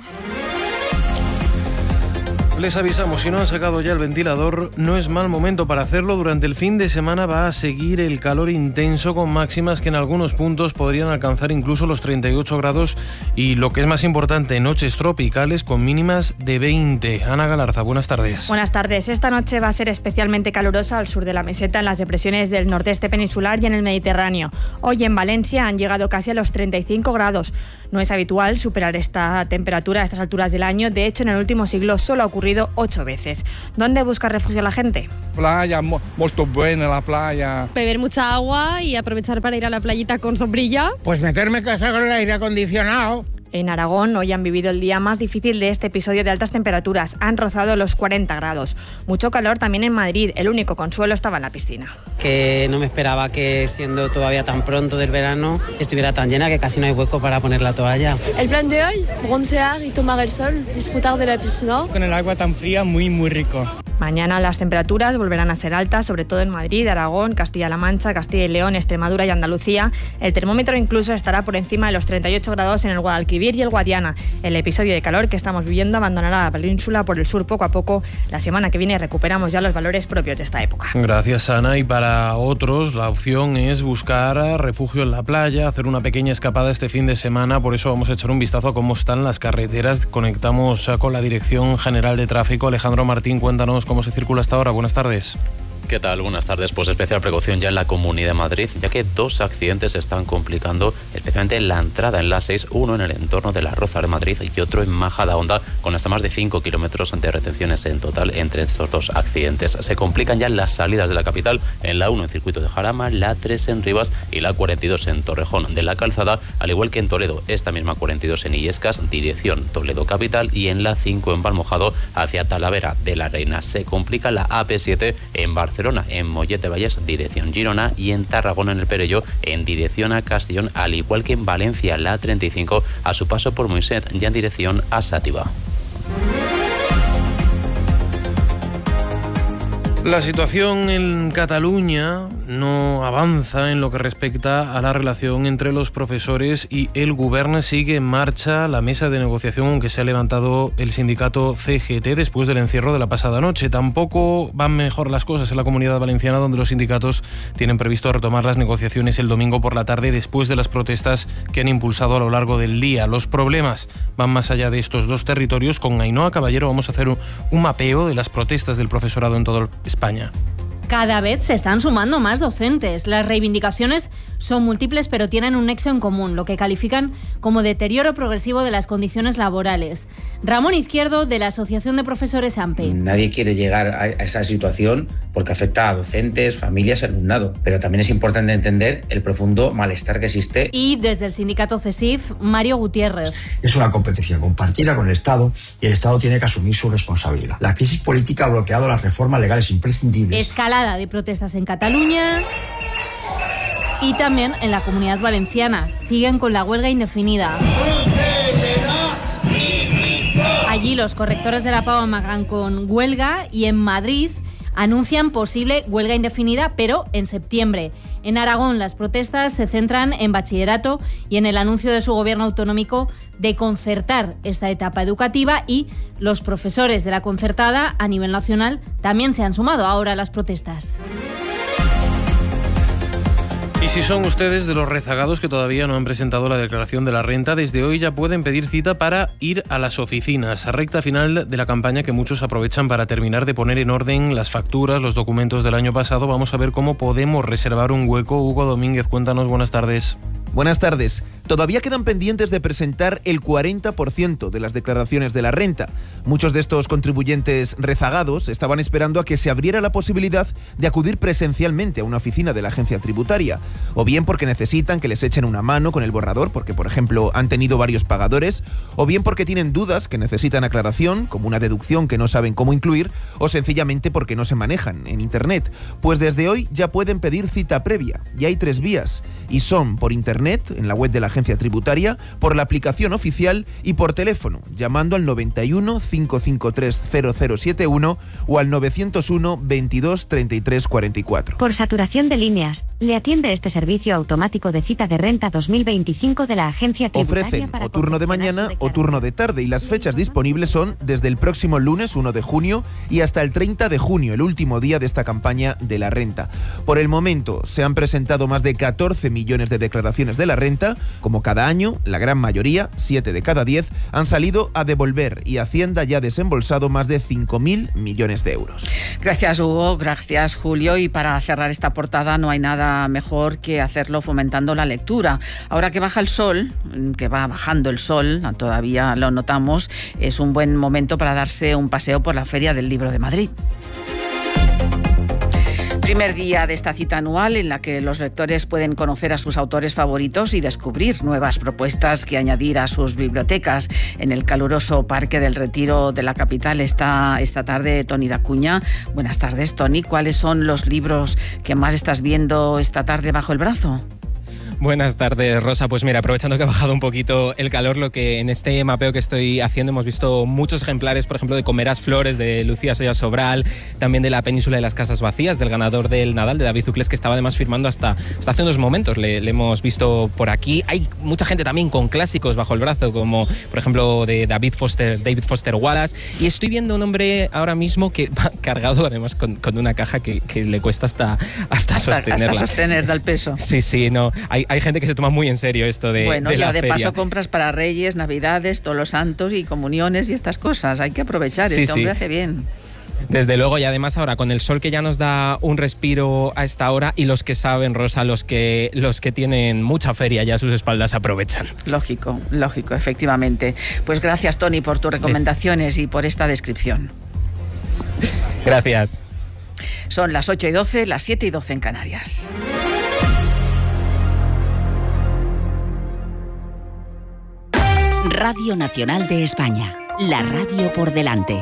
Les avisamos, si no han sacado ya el ventilador, no es mal momento para hacerlo. Durante el fin de semana va a seguir el calor intenso, con máximas que en algunos puntos podrían alcanzar incluso los treinta y ocho grados y, lo que es más importante, noches tropicales con mínimas de veinte. Ana Galarza, buenas tardes. Buenas tardes. Esta noche va a ser especialmente calurosa al sur de la meseta, en las depresiones del nordeste peninsular y en el Mediterráneo. Hoy en Valencia han llegado casi a los treinta y cinco grados. No es habitual superar esta temperatura a estas alturas del año. De hecho, en el último siglo solo ha ocurrido ocho veces. ¿Dónde busca refugio la gente? Playa, muy buena la playa. Beber mucha agua y aprovechar para ir a la playita con sombrilla. Pues meterme en casa con el aire acondicionado. En Aragón hoy han vivido el día más difícil de este episodio de altas temperaturas. Han rozado los cuarenta grados. Mucho calor también en Madrid. El único consuelo estaba en la piscina. Que no me esperaba que, siendo todavía tan pronto del verano, estuviera tan llena que casi no hay hueco para poner la toalla. El plan de hoy, broncear y tomar el sol, disfrutar de la piscina. Con el agua tan fría, muy, muy rico. Mañana las temperaturas volverán a ser altas, sobre todo en Madrid, Aragón, Castilla-La Mancha, Castilla y León, Extremadura y Andalucía. El termómetro incluso estará por encima de los treinta y ocho grados en el Guadalquivir y el Guadiana. El episodio de calor que estamos viviendo abandonará la península por el sur poco a poco. La semana que viene recuperamos ya los valores propios de esta época. Gracias, Ana. Y para otros, la opción es buscar refugio en la playa, hacer una pequeña escapada este fin de semana. Por eso vamos a echar un vistazo a cómo están las carreteras. Conectamos con la Dirección General de Tráfico. Alejandro Martín, cuéntanos cómo se circula hasta ahora. Buenas tardes. ¿Qué tal? Buenas tardes. Pues especial precaución ya en la Comunidad de Madrid, ya que dos accidentes se están complicando, especialmente en la entrada en la seis, uno en el entorno de la Roza de Madrid y otro en Majadahonda, con hasta más de cinco kilómetros de retenciones en total entre estos dos accidentes. Se complican ya las salidas de la capital, en la uno en Circuito de Jarama, la tres en Rivas y la cuarenta y dos en Torrejón de la Calzada, al igual que en Toledo, esta misma cuarenta y dos en Illescas, dirección Toledo Capital, y en la cinco en Valmojado hacia Talavera de la Reina. Se complica la A P siete en Barcelona, en Mollet Vallès, dirección Girona, y en Tarragona, en el Perelló, en dirección a Castellón, al igual que en Valencia, la treinta y cinco, a su paso por Moixet, ya en dirección a Sátiva. La situación en Cataluña no avanza en lo que respecta a la relación entre los profesores y el Govern. Sigue en marcha la mesa de negociación, aunque se ha levantado el sindicato C G T después del encierro de la pasada noche. Tampoco van mejor las cosas en la Comunidad Valenciana, donde los sindicatos tienen previsto retomar las negociaciones el domingo por la tarde, después de las protestas que han impulsado a lo largo del día. Los problemas van más allá de estos dos territorios. Con Ainhoa Caballero vamos a hacer un, un mapeo de las protestas del profesorado en todo España. Cada vez se están sumando más docentes. Las reivindicaciones son múltiples, pero tienen un nexo en común, lo que califican como deterioro progresivo de las condiciones laborales. Ramón Izquierdo, de la Asociación de Profesores AMPE. Nadie quiere llegar a esa situación porque afecta a docentes, familias y alumnado, pero también es importante entender el profundo malestar que existe. Y desde el sindicato CESIF, Mario Gutiérrez. Es una competencia compartida con el Estado y el Estado tiene que asumir su responsabilidad. La crisis política ha bloqueado las reformas legales imprescindibles. Escalada de protestas en Cataluña y también en la Comunidad Valenciana. Siguen con la huelga indefinida. Allí los correctores de la Pau amagan con huelga y en Madrid anuncian posible huelga indefinida, pero en septiembre. En Aragón las protestas se centran en bachillerato y en el anuncio de su gobierno autonómico de concertar esta etapa educativa, y los profesores de la concertada a nivel nacional también se han sumado ahora a las protestas. Y si son ustedes de los rezagados que todavía no han presentado la declaración de la renta, desde hoy ya pueden pedir cita para ir a las oficinas. A recta final de la campaña que muchos aprovechan para terminar de poner en orden las facturas, los documentos del año pasado. Vamos a ver cómo podemos reservar un hueco. Hugo Domínguez, cuéntanos, buenas tardes. Buenas tardes. Todavía quedan pendientes de presentar el cuarenta por ciento de las declaraciones de la renta. Muchos de estos contribuyentes rezagados estaban esperando a que se abriera la posibilidad de acudir presencialmente a una oficina de la agencia tributaria, o bien porque necesitan que les echen una mano con el borrador, porque por ejemplo han tenido varios pagadores, o bien porque tienen dudas que necesitan aclaración, como una deducción que no saben cómo incluir, o sencillamente porque no se manejan en Internet. Pues desde hoy ya pueden pedir cita previa, y hay tres vías, y son por Internet, en la web de la agencia tributaria, por la aplicación oficial y por teléfono, llamando al noventa y uno, cinco cinco tres, cero cero siete uno o al novecientos uno, veintidós, treinta y tres cuarenta y cuatro. Por saturación de líneas, le atiende este servicio automático de cita de renta dos mil veinticinco de la agencia tributaria. Ofrecen para o turno de mañana o turno de tarde y las fechas disponibles son desde el próximo lunes uno de junio y hasta el treinta de junio, el último día de esta campaña de la renta. Por el momento se han presentado más de catorce millones de declaraciones de la renta. Como cada año, la gran mayoría, siete de cada diez, han salido a devolver y Hacienda ya ha desembolsado más de cinco mil millones de euros. Gracias, Hugo. Gracias, Julio. Y para cerrar esta portada no hay nada mejor que hacerlo fomentando la lectura. Ahora que baja el sol, que va bajando el sol, todavía lo notamos, es un buen momento para darse un paseo por la Feria del Libro de Madrid. Primer día de esta cita anual en la que los lectores pueden conocer a sus autores favoritos y descubrir nuevas propuestas que añadir a sus bibliotecas. En el caluroso Parque del Retiro de la capital está esta tarde Toni Dacuña. Buenas tardes, Toni. ¿Cuáles son los libros que más estás viendo esta tarde bajo el brazo? Buenas tardes, Rosa. Pues mira, aprovechando que ha bajado un poquito el calor, lo que en este mapeo que estoy haciendo hemos visto muchos ejemplares, por ejemplo, de Comerás Flores, de Lucía Soya Sobral, también de La Península de las Casas Vacías, del ganador del Nadal, de David Zuclés, que estaba además firmando hasta, hasta hace unos momentos. Le, le hemos visto por aquí. Hay mucha gente también con clásicos bajo el brazo, como por ejemplo de David Foster, David Foster Wallace. Y estoy viendo un hombre ahora mismo que va cargado además con, con una caja que, que le cuesta hasta, hasta, hasta sostenerla. Hasta sostener, da el peso. Sí, sí, no. Hay, hay gente que se toma muy en serio esto de, bueno, de la ya de feria. paso compras para Reyes, Navidades, Todos los Santos y comuniones y estas cosas. Hay que aprovechar, sí, este hombre sí. hace bien. Desde luego, y además ahora con el sol que ya nos da un respiro a esta hora, y los que saben, Rosa, los que, los que tienen mucha feria ya a sus espaldas aprovechan. Lógico, lógico, efectivamente. Pues gracias, Toni, por tus recomendaciones y por esta descripción. Gracias. Son las ocho y doce, las siete y doce en Canarias. Radio Nacional de España, la radio por delante.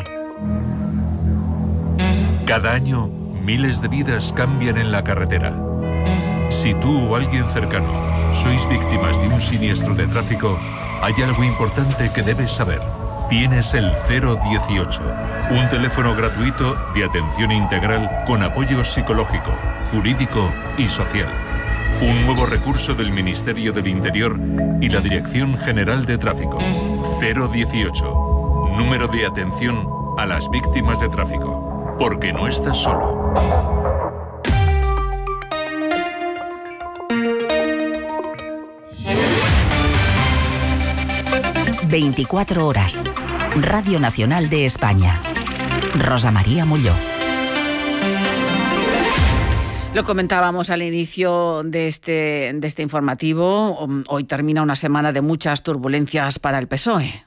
Cada año, miles de vidas cambian en la carretera. Si tú o alguien cercano sois víctimas de un siniestro de tráfico, hay algo importante que debes saber. Tienes el cero dieciocho, un teléfono gratuito de atención integral con apoyo psicológico, jurídico y social. Un nuevo recurso del Ministerio del Interior y la Dirección General de Tráfico. cero dieciocho, número de atención a las víctimas de tráfico. Porque no estás solo. veinticuatro horas. Radio Nacional de España. Rosa María Molló. Lo comentábamos al inicio de este, de este informativo. Hoy termina una semana de muchas turbulencias para el P S O E.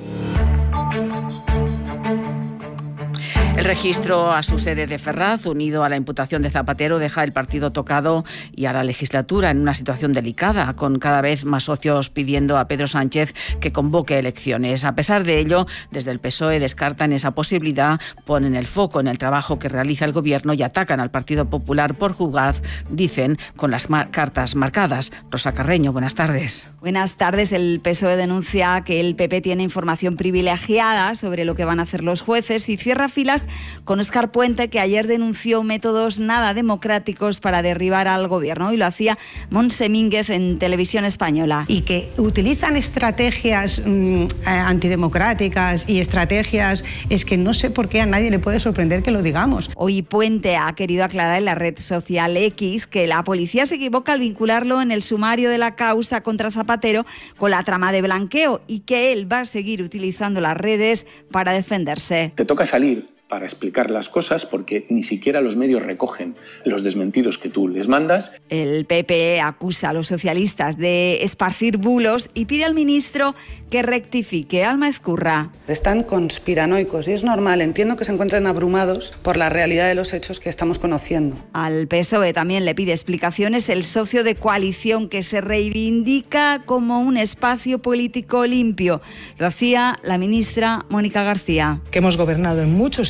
El registro a su sede de Ferraz, unido a la imputación de Zapatero, deja el partido tocado y a la legislatura en una situación delicada, con cada vez más socios pidiendo a Pedro Sánchez que convoque elecciones. A pesar de ello, desde el P S O E descartan esa posibilidad, ponen el foco en el trabajo que realiza el Gobierno y atacan al Partido Popular por jugar, dicen, con las mar- cartas marcadas. Rosa Carreño, buenas tardes. Buenas tardes. El P S O E denuncia que el P P tiene información privilegiada sobre lo que van a hacer los jueces y cierra filas con Óscar Puente, que ayer denunció métodos nada democráticos para derribar al Gobierno, y lo hacía Montse Mínguez en Televisión Española. Y que utilizan estrategias mmm, antidemocráticas y estrategias, es que no sé por qué a nadie le puede sorprender que lo digamos. Hoy Puente ha querido aclarar en la red social X que la policía se equivoca al vincularlo en el sumario de la causa contra Zapatero con la trama de blanqueo y que él va a seguir utilizando las redes para defenderse. Te toca salir para explicar las cosas porque ni siquiera los medios recogen los desmentidos que tú les mandas. El P P acusa a los socialistas de esparcir bulos y pide al ministro que rectifique. Alma Ezcurra. Están conspiranoicos y es normal, entiendo que se encuentren abrumados por la realidad de los hechos que estamos conociendo. Al P S O E también le pide explicaciones el socio de coalición que se reivindica como un espacio político limpio. Lo hacía la ministra Mónica García. Que hemos gobernado en muchos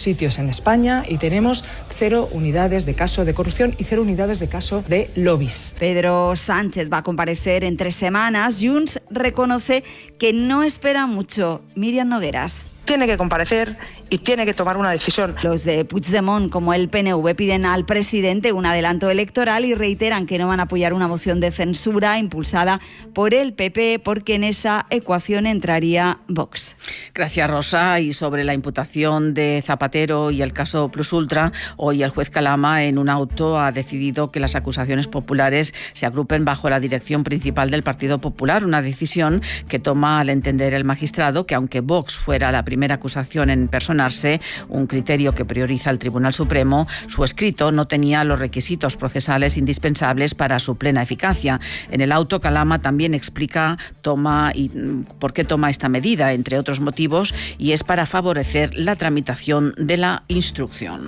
sitios en España y tenemos cero unidades de caso de corrupción y cero unidades de caso de lobbies. Pedro Sánchez va a comparecer en tres semanas. Junts reconoce que no espera mucho. Miriam Nogueras. Tiene que comparecer y tiene que tomar una decisión. Los de Puigdemont, como el P N V, piden al presidente un adelanto electoral y reiteran que no van a apoyar una moción de censura impulsada por el P P porque en esa ecuación entraría Vox. Gracias, Rosa. Y sobre la imputación de Zapatero y el caso Plus Ultra, hoy el juez Calama en un auto ha decidido que las acusaciones populares se agrupen bajo la dirección principal del Partido Popular, una decisión que toma al entender el magistrado que aunque Vox fuera la primera acusación en personarse, un criterio que prioriza el Tribunal Supremo, su escrito no tenía los requisitos procesales indispensables para su plena eficacia. En el auto, Calama también explica toma y por qué toma esta medida, entre otros motivos, y es para favorecer la tramitación de la instrucción.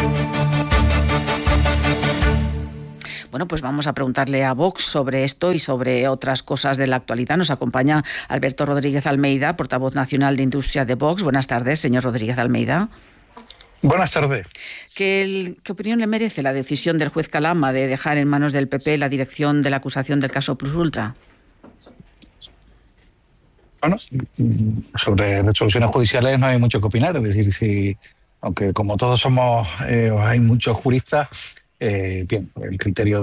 Bueno, pues vamos a preguntarle a Vox sobre esto y sobre otras cosas de la actualidad. Nos acompaña Alberto Rodríguez Almeida, portavoz nacional de Industria de Vox. Buenas tardes, señor Rodríguez Almeida. Buenas tardes. ¿Qué, el, ¿Qué opinión le merece la decisión del juez Calama de dejar en manos del P P la dirección de la acusación del caso Plus Ultra? Bueno, sobre resoluciones judiciales no hay mucho que opinar. Es decir, si, aunque como todos somos, eh, hay muchos juristas, Eh, bien, el criterio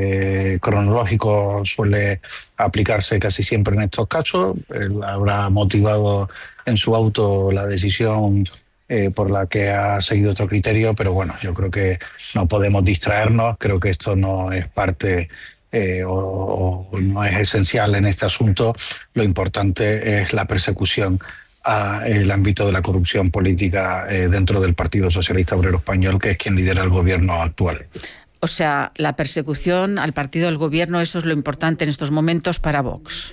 de cronológico suele aplicarse casi siempre en estos casos. Él habrá motivado en su auto la decisión eh, por la que ha seguido otro criterio, pero bueno, yo creo que no podemos distraernos. Creo que esto no es parte eh, o, o no es esencial en este asunto. Lo importante es la persecución al ámbito de la corrupción política eh, dentro del Partido Socialista Obrero Español, que es quien lidera el gobierno actual. O sea, la persecución al partido del gobierno, eso es lo importante en estos momentos para Vox.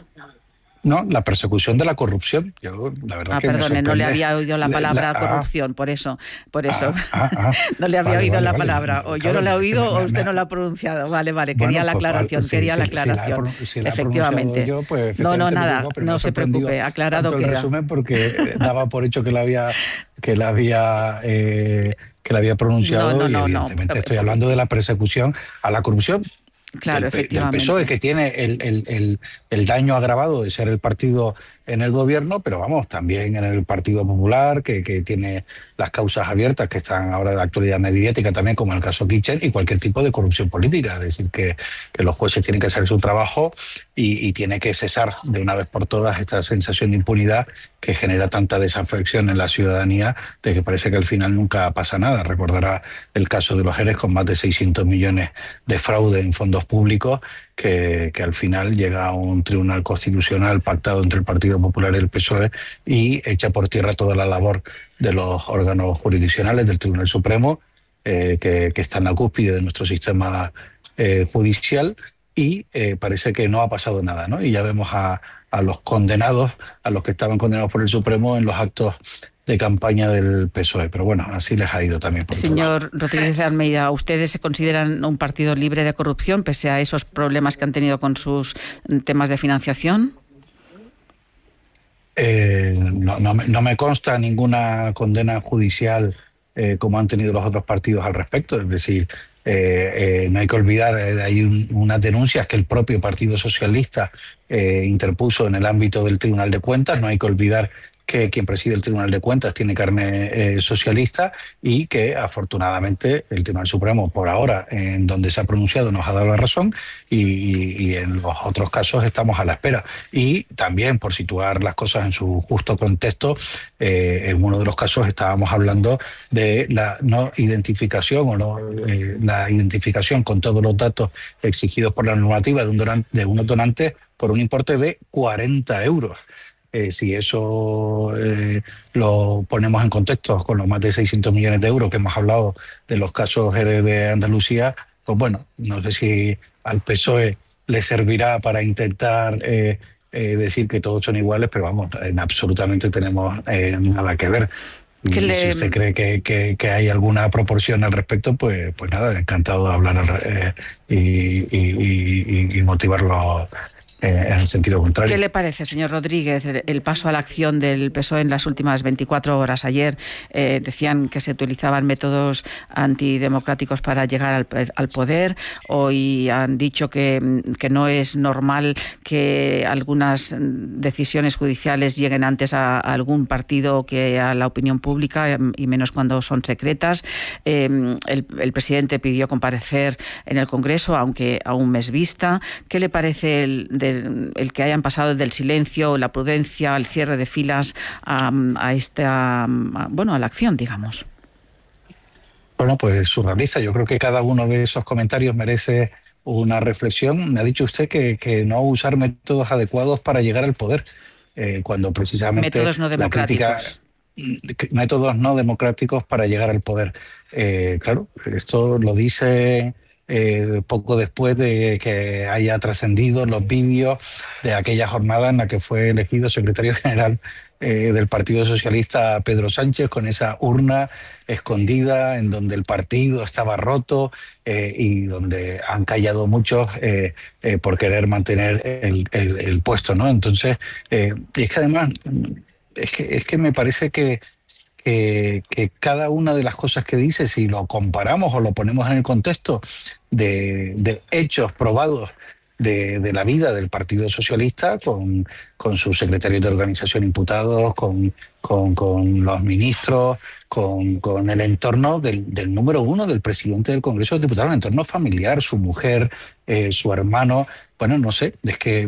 No, la persecución de la corrupción. Yo, la verdad ah, que perdone, me no le había oído la palabra la, la, corrupción, ah, por eso, por eso. Ah, ah, ah, no le había vale, oído vale, la vale, palabra. O claro, yo no le he oído o usted no la ha pronunciado. Vale, vale, quería bueno, la aclaración, pues, quería sí, la aclaración. Si la, si la efectivamente. Yo, pues, efectivamente. No, no, nada, digo, no se preocupe, aclarado queda. El resumen porque daba por hecho que la había, que la había, eh, que la había pronunciado no, no, no, y evidentemente no, estoy hablando de la persecución a la corrupción. Claro, del, efectivamente. Del P S O E, que tiene el, el, el, el daño agravado de ser el partido en el gobierno, pero vamos, también en el Partido Popular, que, que tiene las causas abiertas que están ahora de actualidad mediática también, como el caso Kitchen, y cualquier tipo de corrupción política. Es decir, que, que los jueces tienen que hacer su trabajo y, y tiene que cesar de una vez por todas esta sensación de impunidad que genera tanta desafección en la ciudadanía de que parece que al final nunca pasa nada. Recordará el caso de los ERES con más de seiscientos millones de fraude en fondos públicos, que, que al final llega a un tribunal constitucional pactado entre el Partido Popular y el P S O E y echa por tierra toda la labor de los órganos jurisdiccionales del Tribunal Supremo, eh, que, que está en la cúspide de nuestro sistema eh, judicial, y eh, parece que no ha pasado nada, ¿no? Y ya vemos a, a los condenados, a los que estaban condenados por el Supremo en los actos de campaña del P S O E, pero bueno, así les ha ido también. Por Señor Rodríguez de Almeida, ¿ustedes se consideran un partido libre de corrupción pese a esos problemas que han tenido con sus temas de financiación? Eh, no, no, me, no me consta ninguna condena judicial eh, como han tenido los otros partidos al respecto, es decir, eh, eh, no hay que olvidar, eh, hay un, unas denuncias que el propio Partido Socialista eh, interpuso en el ámbito del Tribunal de Cuentas, no hay que olvidar que quien preside el Tribunal de Cuentas tiene carne eh, socialista y que afortunadamente el Tribunal Supremo por ahora en donde se ha pronunciado nos ha dado la razón y, y, y en los otros casos estamos a la espera. Y también por situar las cosas en su justo contexto, eh, en uno de los casos estábamos hablando de la no identificación o no eh, la identificación con todos los datos exigidos por la normativa de, un donante, de unos donantes por un importe de cuarenta euros. Eh, si eso eh, lo ponemos en contexto con los más de seiscientos millones de euros que hemos hablado de los casos de Andalucía, pues bueno, no sé si al P S O E le servirá para intentar eh, eh, decir que todos son iguales, pero vamos, en absolutamente tenemos eh, nada que ver. Y le... si usted cree que, que, que hay alguna proporción al respecto, pues, pues nada, encantado de hablar eh, y, y, y, y motivarlo eh, en el sentido contrario. ¿Qué le parece, señor Rodríguez, el paso a la acción del P S O E en las últimas veinticuatro horas? Ayer eh, decían que se utilizaban métodos antidemocráticos para llegar al, al poder. Hoy han dicho que, que no es normal que algunas decisiones judiciales lleguen antes a, a algún partido que a la opinión pública, y menos cuando son secretas. Eh, el, el presidente pidió comparecer en el Congreso, aunque a un mes vista. ¿Qué le parece el, del, el que hayan pasado del silencio, la prudencia, el cierre de filas a, a esta, a, bueno, a la acción, digamos? Bueno, pues surrealista. Yo creo que cada uno de esos comentarios merece una reflexión. Me ha dicho usted que, que no usar métodos adecuados para llegar al poder, eh, cuando precisamente métodos no democráticos. La crítica, métodos no democráticos para llegar al poder. Eh, claro, esto lo dice eh, poco después de que haya trascendido los vídeos de aquella jornada en la que fue elegido secretario general eh, del Partido Socialista Pedro Sánchez, con esa urna escondida en donde el partido estaba roto eh, y donde han callado muchos eh, eh, por querer mantener el, el, el puesto, ¿no? Entonces, eh, y es que además, es que, es que me parece que Que, que cada una de las cosas que dice, si lo comparamos o lo ponemos en el contexto de, de hechos probados de, de la vida del Partido Socialista, con, con sus secretarios de organización imputados, con, con, con los ministros, con, con el entorno del, del número uno del presidente del Congreso de los Diputados, el entorno familiar, su mujer, eh, su hermano, bueno, no sé, es que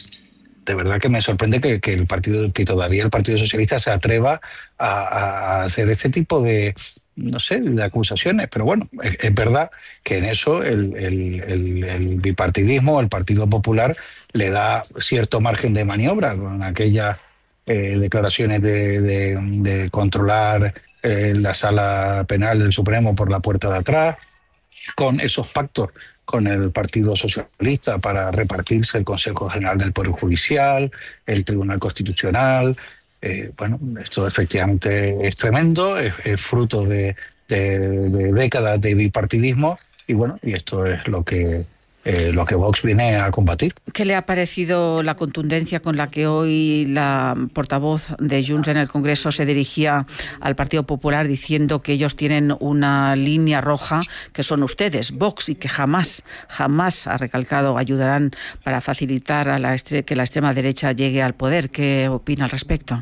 de verdad que me sorprende que, que el partido, que todavía el Partido Socialista se atreva a, a hacer este tipo de, no sé, de acusaciones. Pero bueno, es, es verdad que en eso el, el, el, el bipartidismo, el Partido Popular, le da cierto margen de maniobra con aquellas eh, declaraciones de, de, de controlar eh, la sala penal del Supremo por la puerta de atrás, con esos pactos con el Partido Socialista para repartirse el Consejo General del Poder Judicial, el Tribunal Constitucional. Eh, bueno, esto efectivamente es tremendo, es, es fruto de, de, de décadas de bipartidismo, y bueno, y esto es lo que Eh, lo que Vox viene a combatir. ¿Qué le ha parecido la contundencia con la que hoy la portavoz de Junts en el Congreso se dirigía al Partido Popular diciendo que ellos tienen una línea roja, que son ustedes, Vox, y que jamás, jamás, ha recalcado, ayudarán para facilitar a la estre- que la extrema derecha llegue al poder? ¿Qué opina al respecto?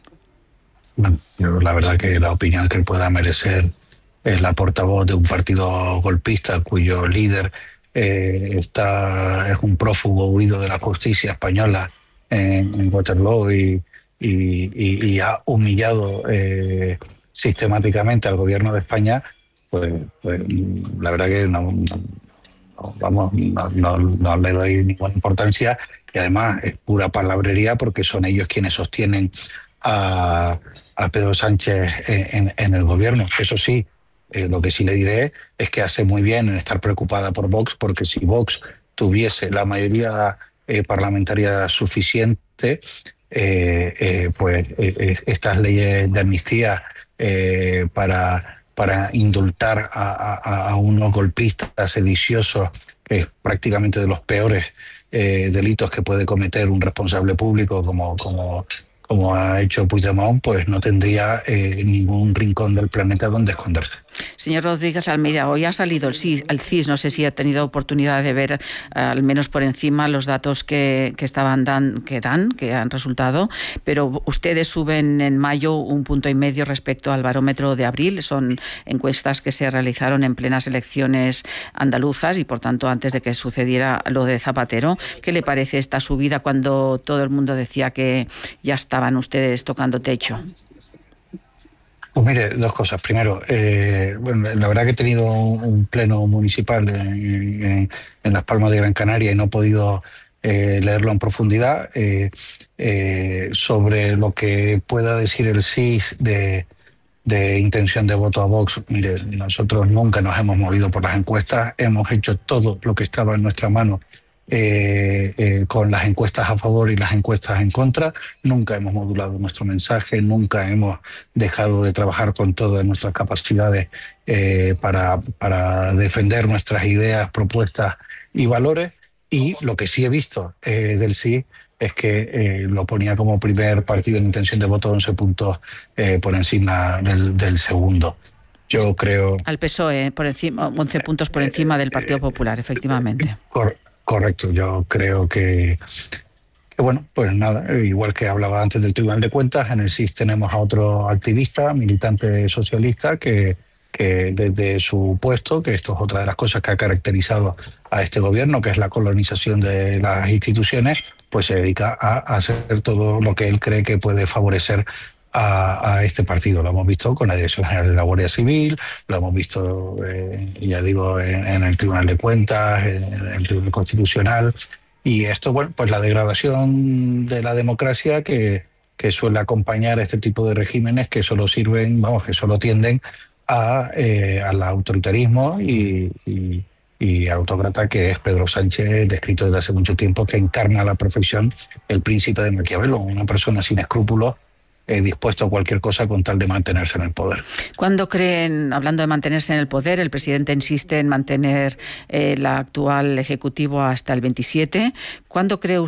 Bueno, yo la verdad que la opinión que pueda merecer es la portavoz de un partido golpista cuyo líder Eh, está, es un prófugo huido de la justicia española en, en Waterloo y, y, y, y ha humillado eh, sistemáticamente al gobierno de España, pues, pues la verdad que no, no, no vamos, no, no, no le doy ninguna importancia, y además es pura palabrería porque son ellos quienes sostienen a, a Pedro Sánchez en, en el gobierno. Eso sí, Eh, lo que sí le diré es que hace muy bien en estar preocupada por Vox, porque si Vox tuviese la mayoría eh, parlamentaria suficiente, eh, eh, pues eh, estas leyes de amnistía eh, para, para indultar a, a, a unos golpistas sediciosos, que es prácticamente de los peores eh, delitos que puede cometer un responsable público como... como como ha hecho Puigdemont, pues no tendría eh, ningún rincón del planeta donde esconderse. Señor Rodríguez Almeida, hoy ha salido el C I S, el C I S, no sé si ha tenido oportunidad de ver, uh, al menos por encima, los datos que, que estaban dan, que dan, que han resultado, pero ustedes suben en mayo un punto y medio respecto al barómetro de abril. Son encuestas que se realizaron en plenas elecciones andaluzas y, por tanto, antes de que sucediera lo de Zapatero. ¿Qué le parece esta subida cuando todo el mundo decía que ya estaban ustedes tocando techo? Pues mire, dos cosas. Primero, eh, bueno, la verdad que he tenido un, un pleno municipal en, en, en Las Palmas de Gran Canaria y no he podido eh, leerlo en profundidad. Eh, eh, sobre lo que pueda decir el C I S de, de intención de voto a Vox, mire, nosotros nunca nos hemos movido por las encuestas, hemos hecho todo lo que estaba en nuestra mano Eh, eh, con las encuestas a favor y las encuestas en contra. Nunca hemos modulado nuestro mensaje, nunca hemos dejado de trabajar con todas nuestras capacidades eh, para, para defender nuestras ideas, propuestas y valores. y lo que sí he visto eh, del sí es que eh, lo ponía como primer partido en intención de voto once puntos eh, por encima del, del segundo. Yo creo... Al P S O E, por encima, once puntos por encima del Partido Popular, efectivamente. Cor- correcto, yo creo que, que, bueno, pues nada, igual que hablaba antes del Tribunal de Cuentas, en el S I S tenemos a otro activista, militante socialista, que, que desde su puesto, que esto es otra de las cosas que ha caracterizado a este gobierno, que es la colonización de las instituciones, pues se dedica a hacer todo lo que él cree que puede favorecer A, a este partido. Lo hemos visto con la Dirección General de la Guardia Civil, lo hemos visto, eh, ya digo, en, en el Tribunal de Cuentas, en, en el Tribunal Constitucional, y esto, bueno, pues la degradación de la democracia que, que suele acompañar a este tipo de regímenes que solo sirven, vamos, que solo tienden a, eh, al autoritarismo y, y, y autócrata que es Pedro Sánchez, descrito desde hace mucho tiempo, que encarna a la perfección el príncipe de Maquiavelo, una persona sin escrúpulos, Eh, dispuesto a cualquier cosa con tal de mantenerse en el poder. ¿Cuándo creen, hablando de mantenerse en el poder, el presidente insiste en mantener eh, el actual ejecutivo hasta el veintisiete? ¿Cuándo cree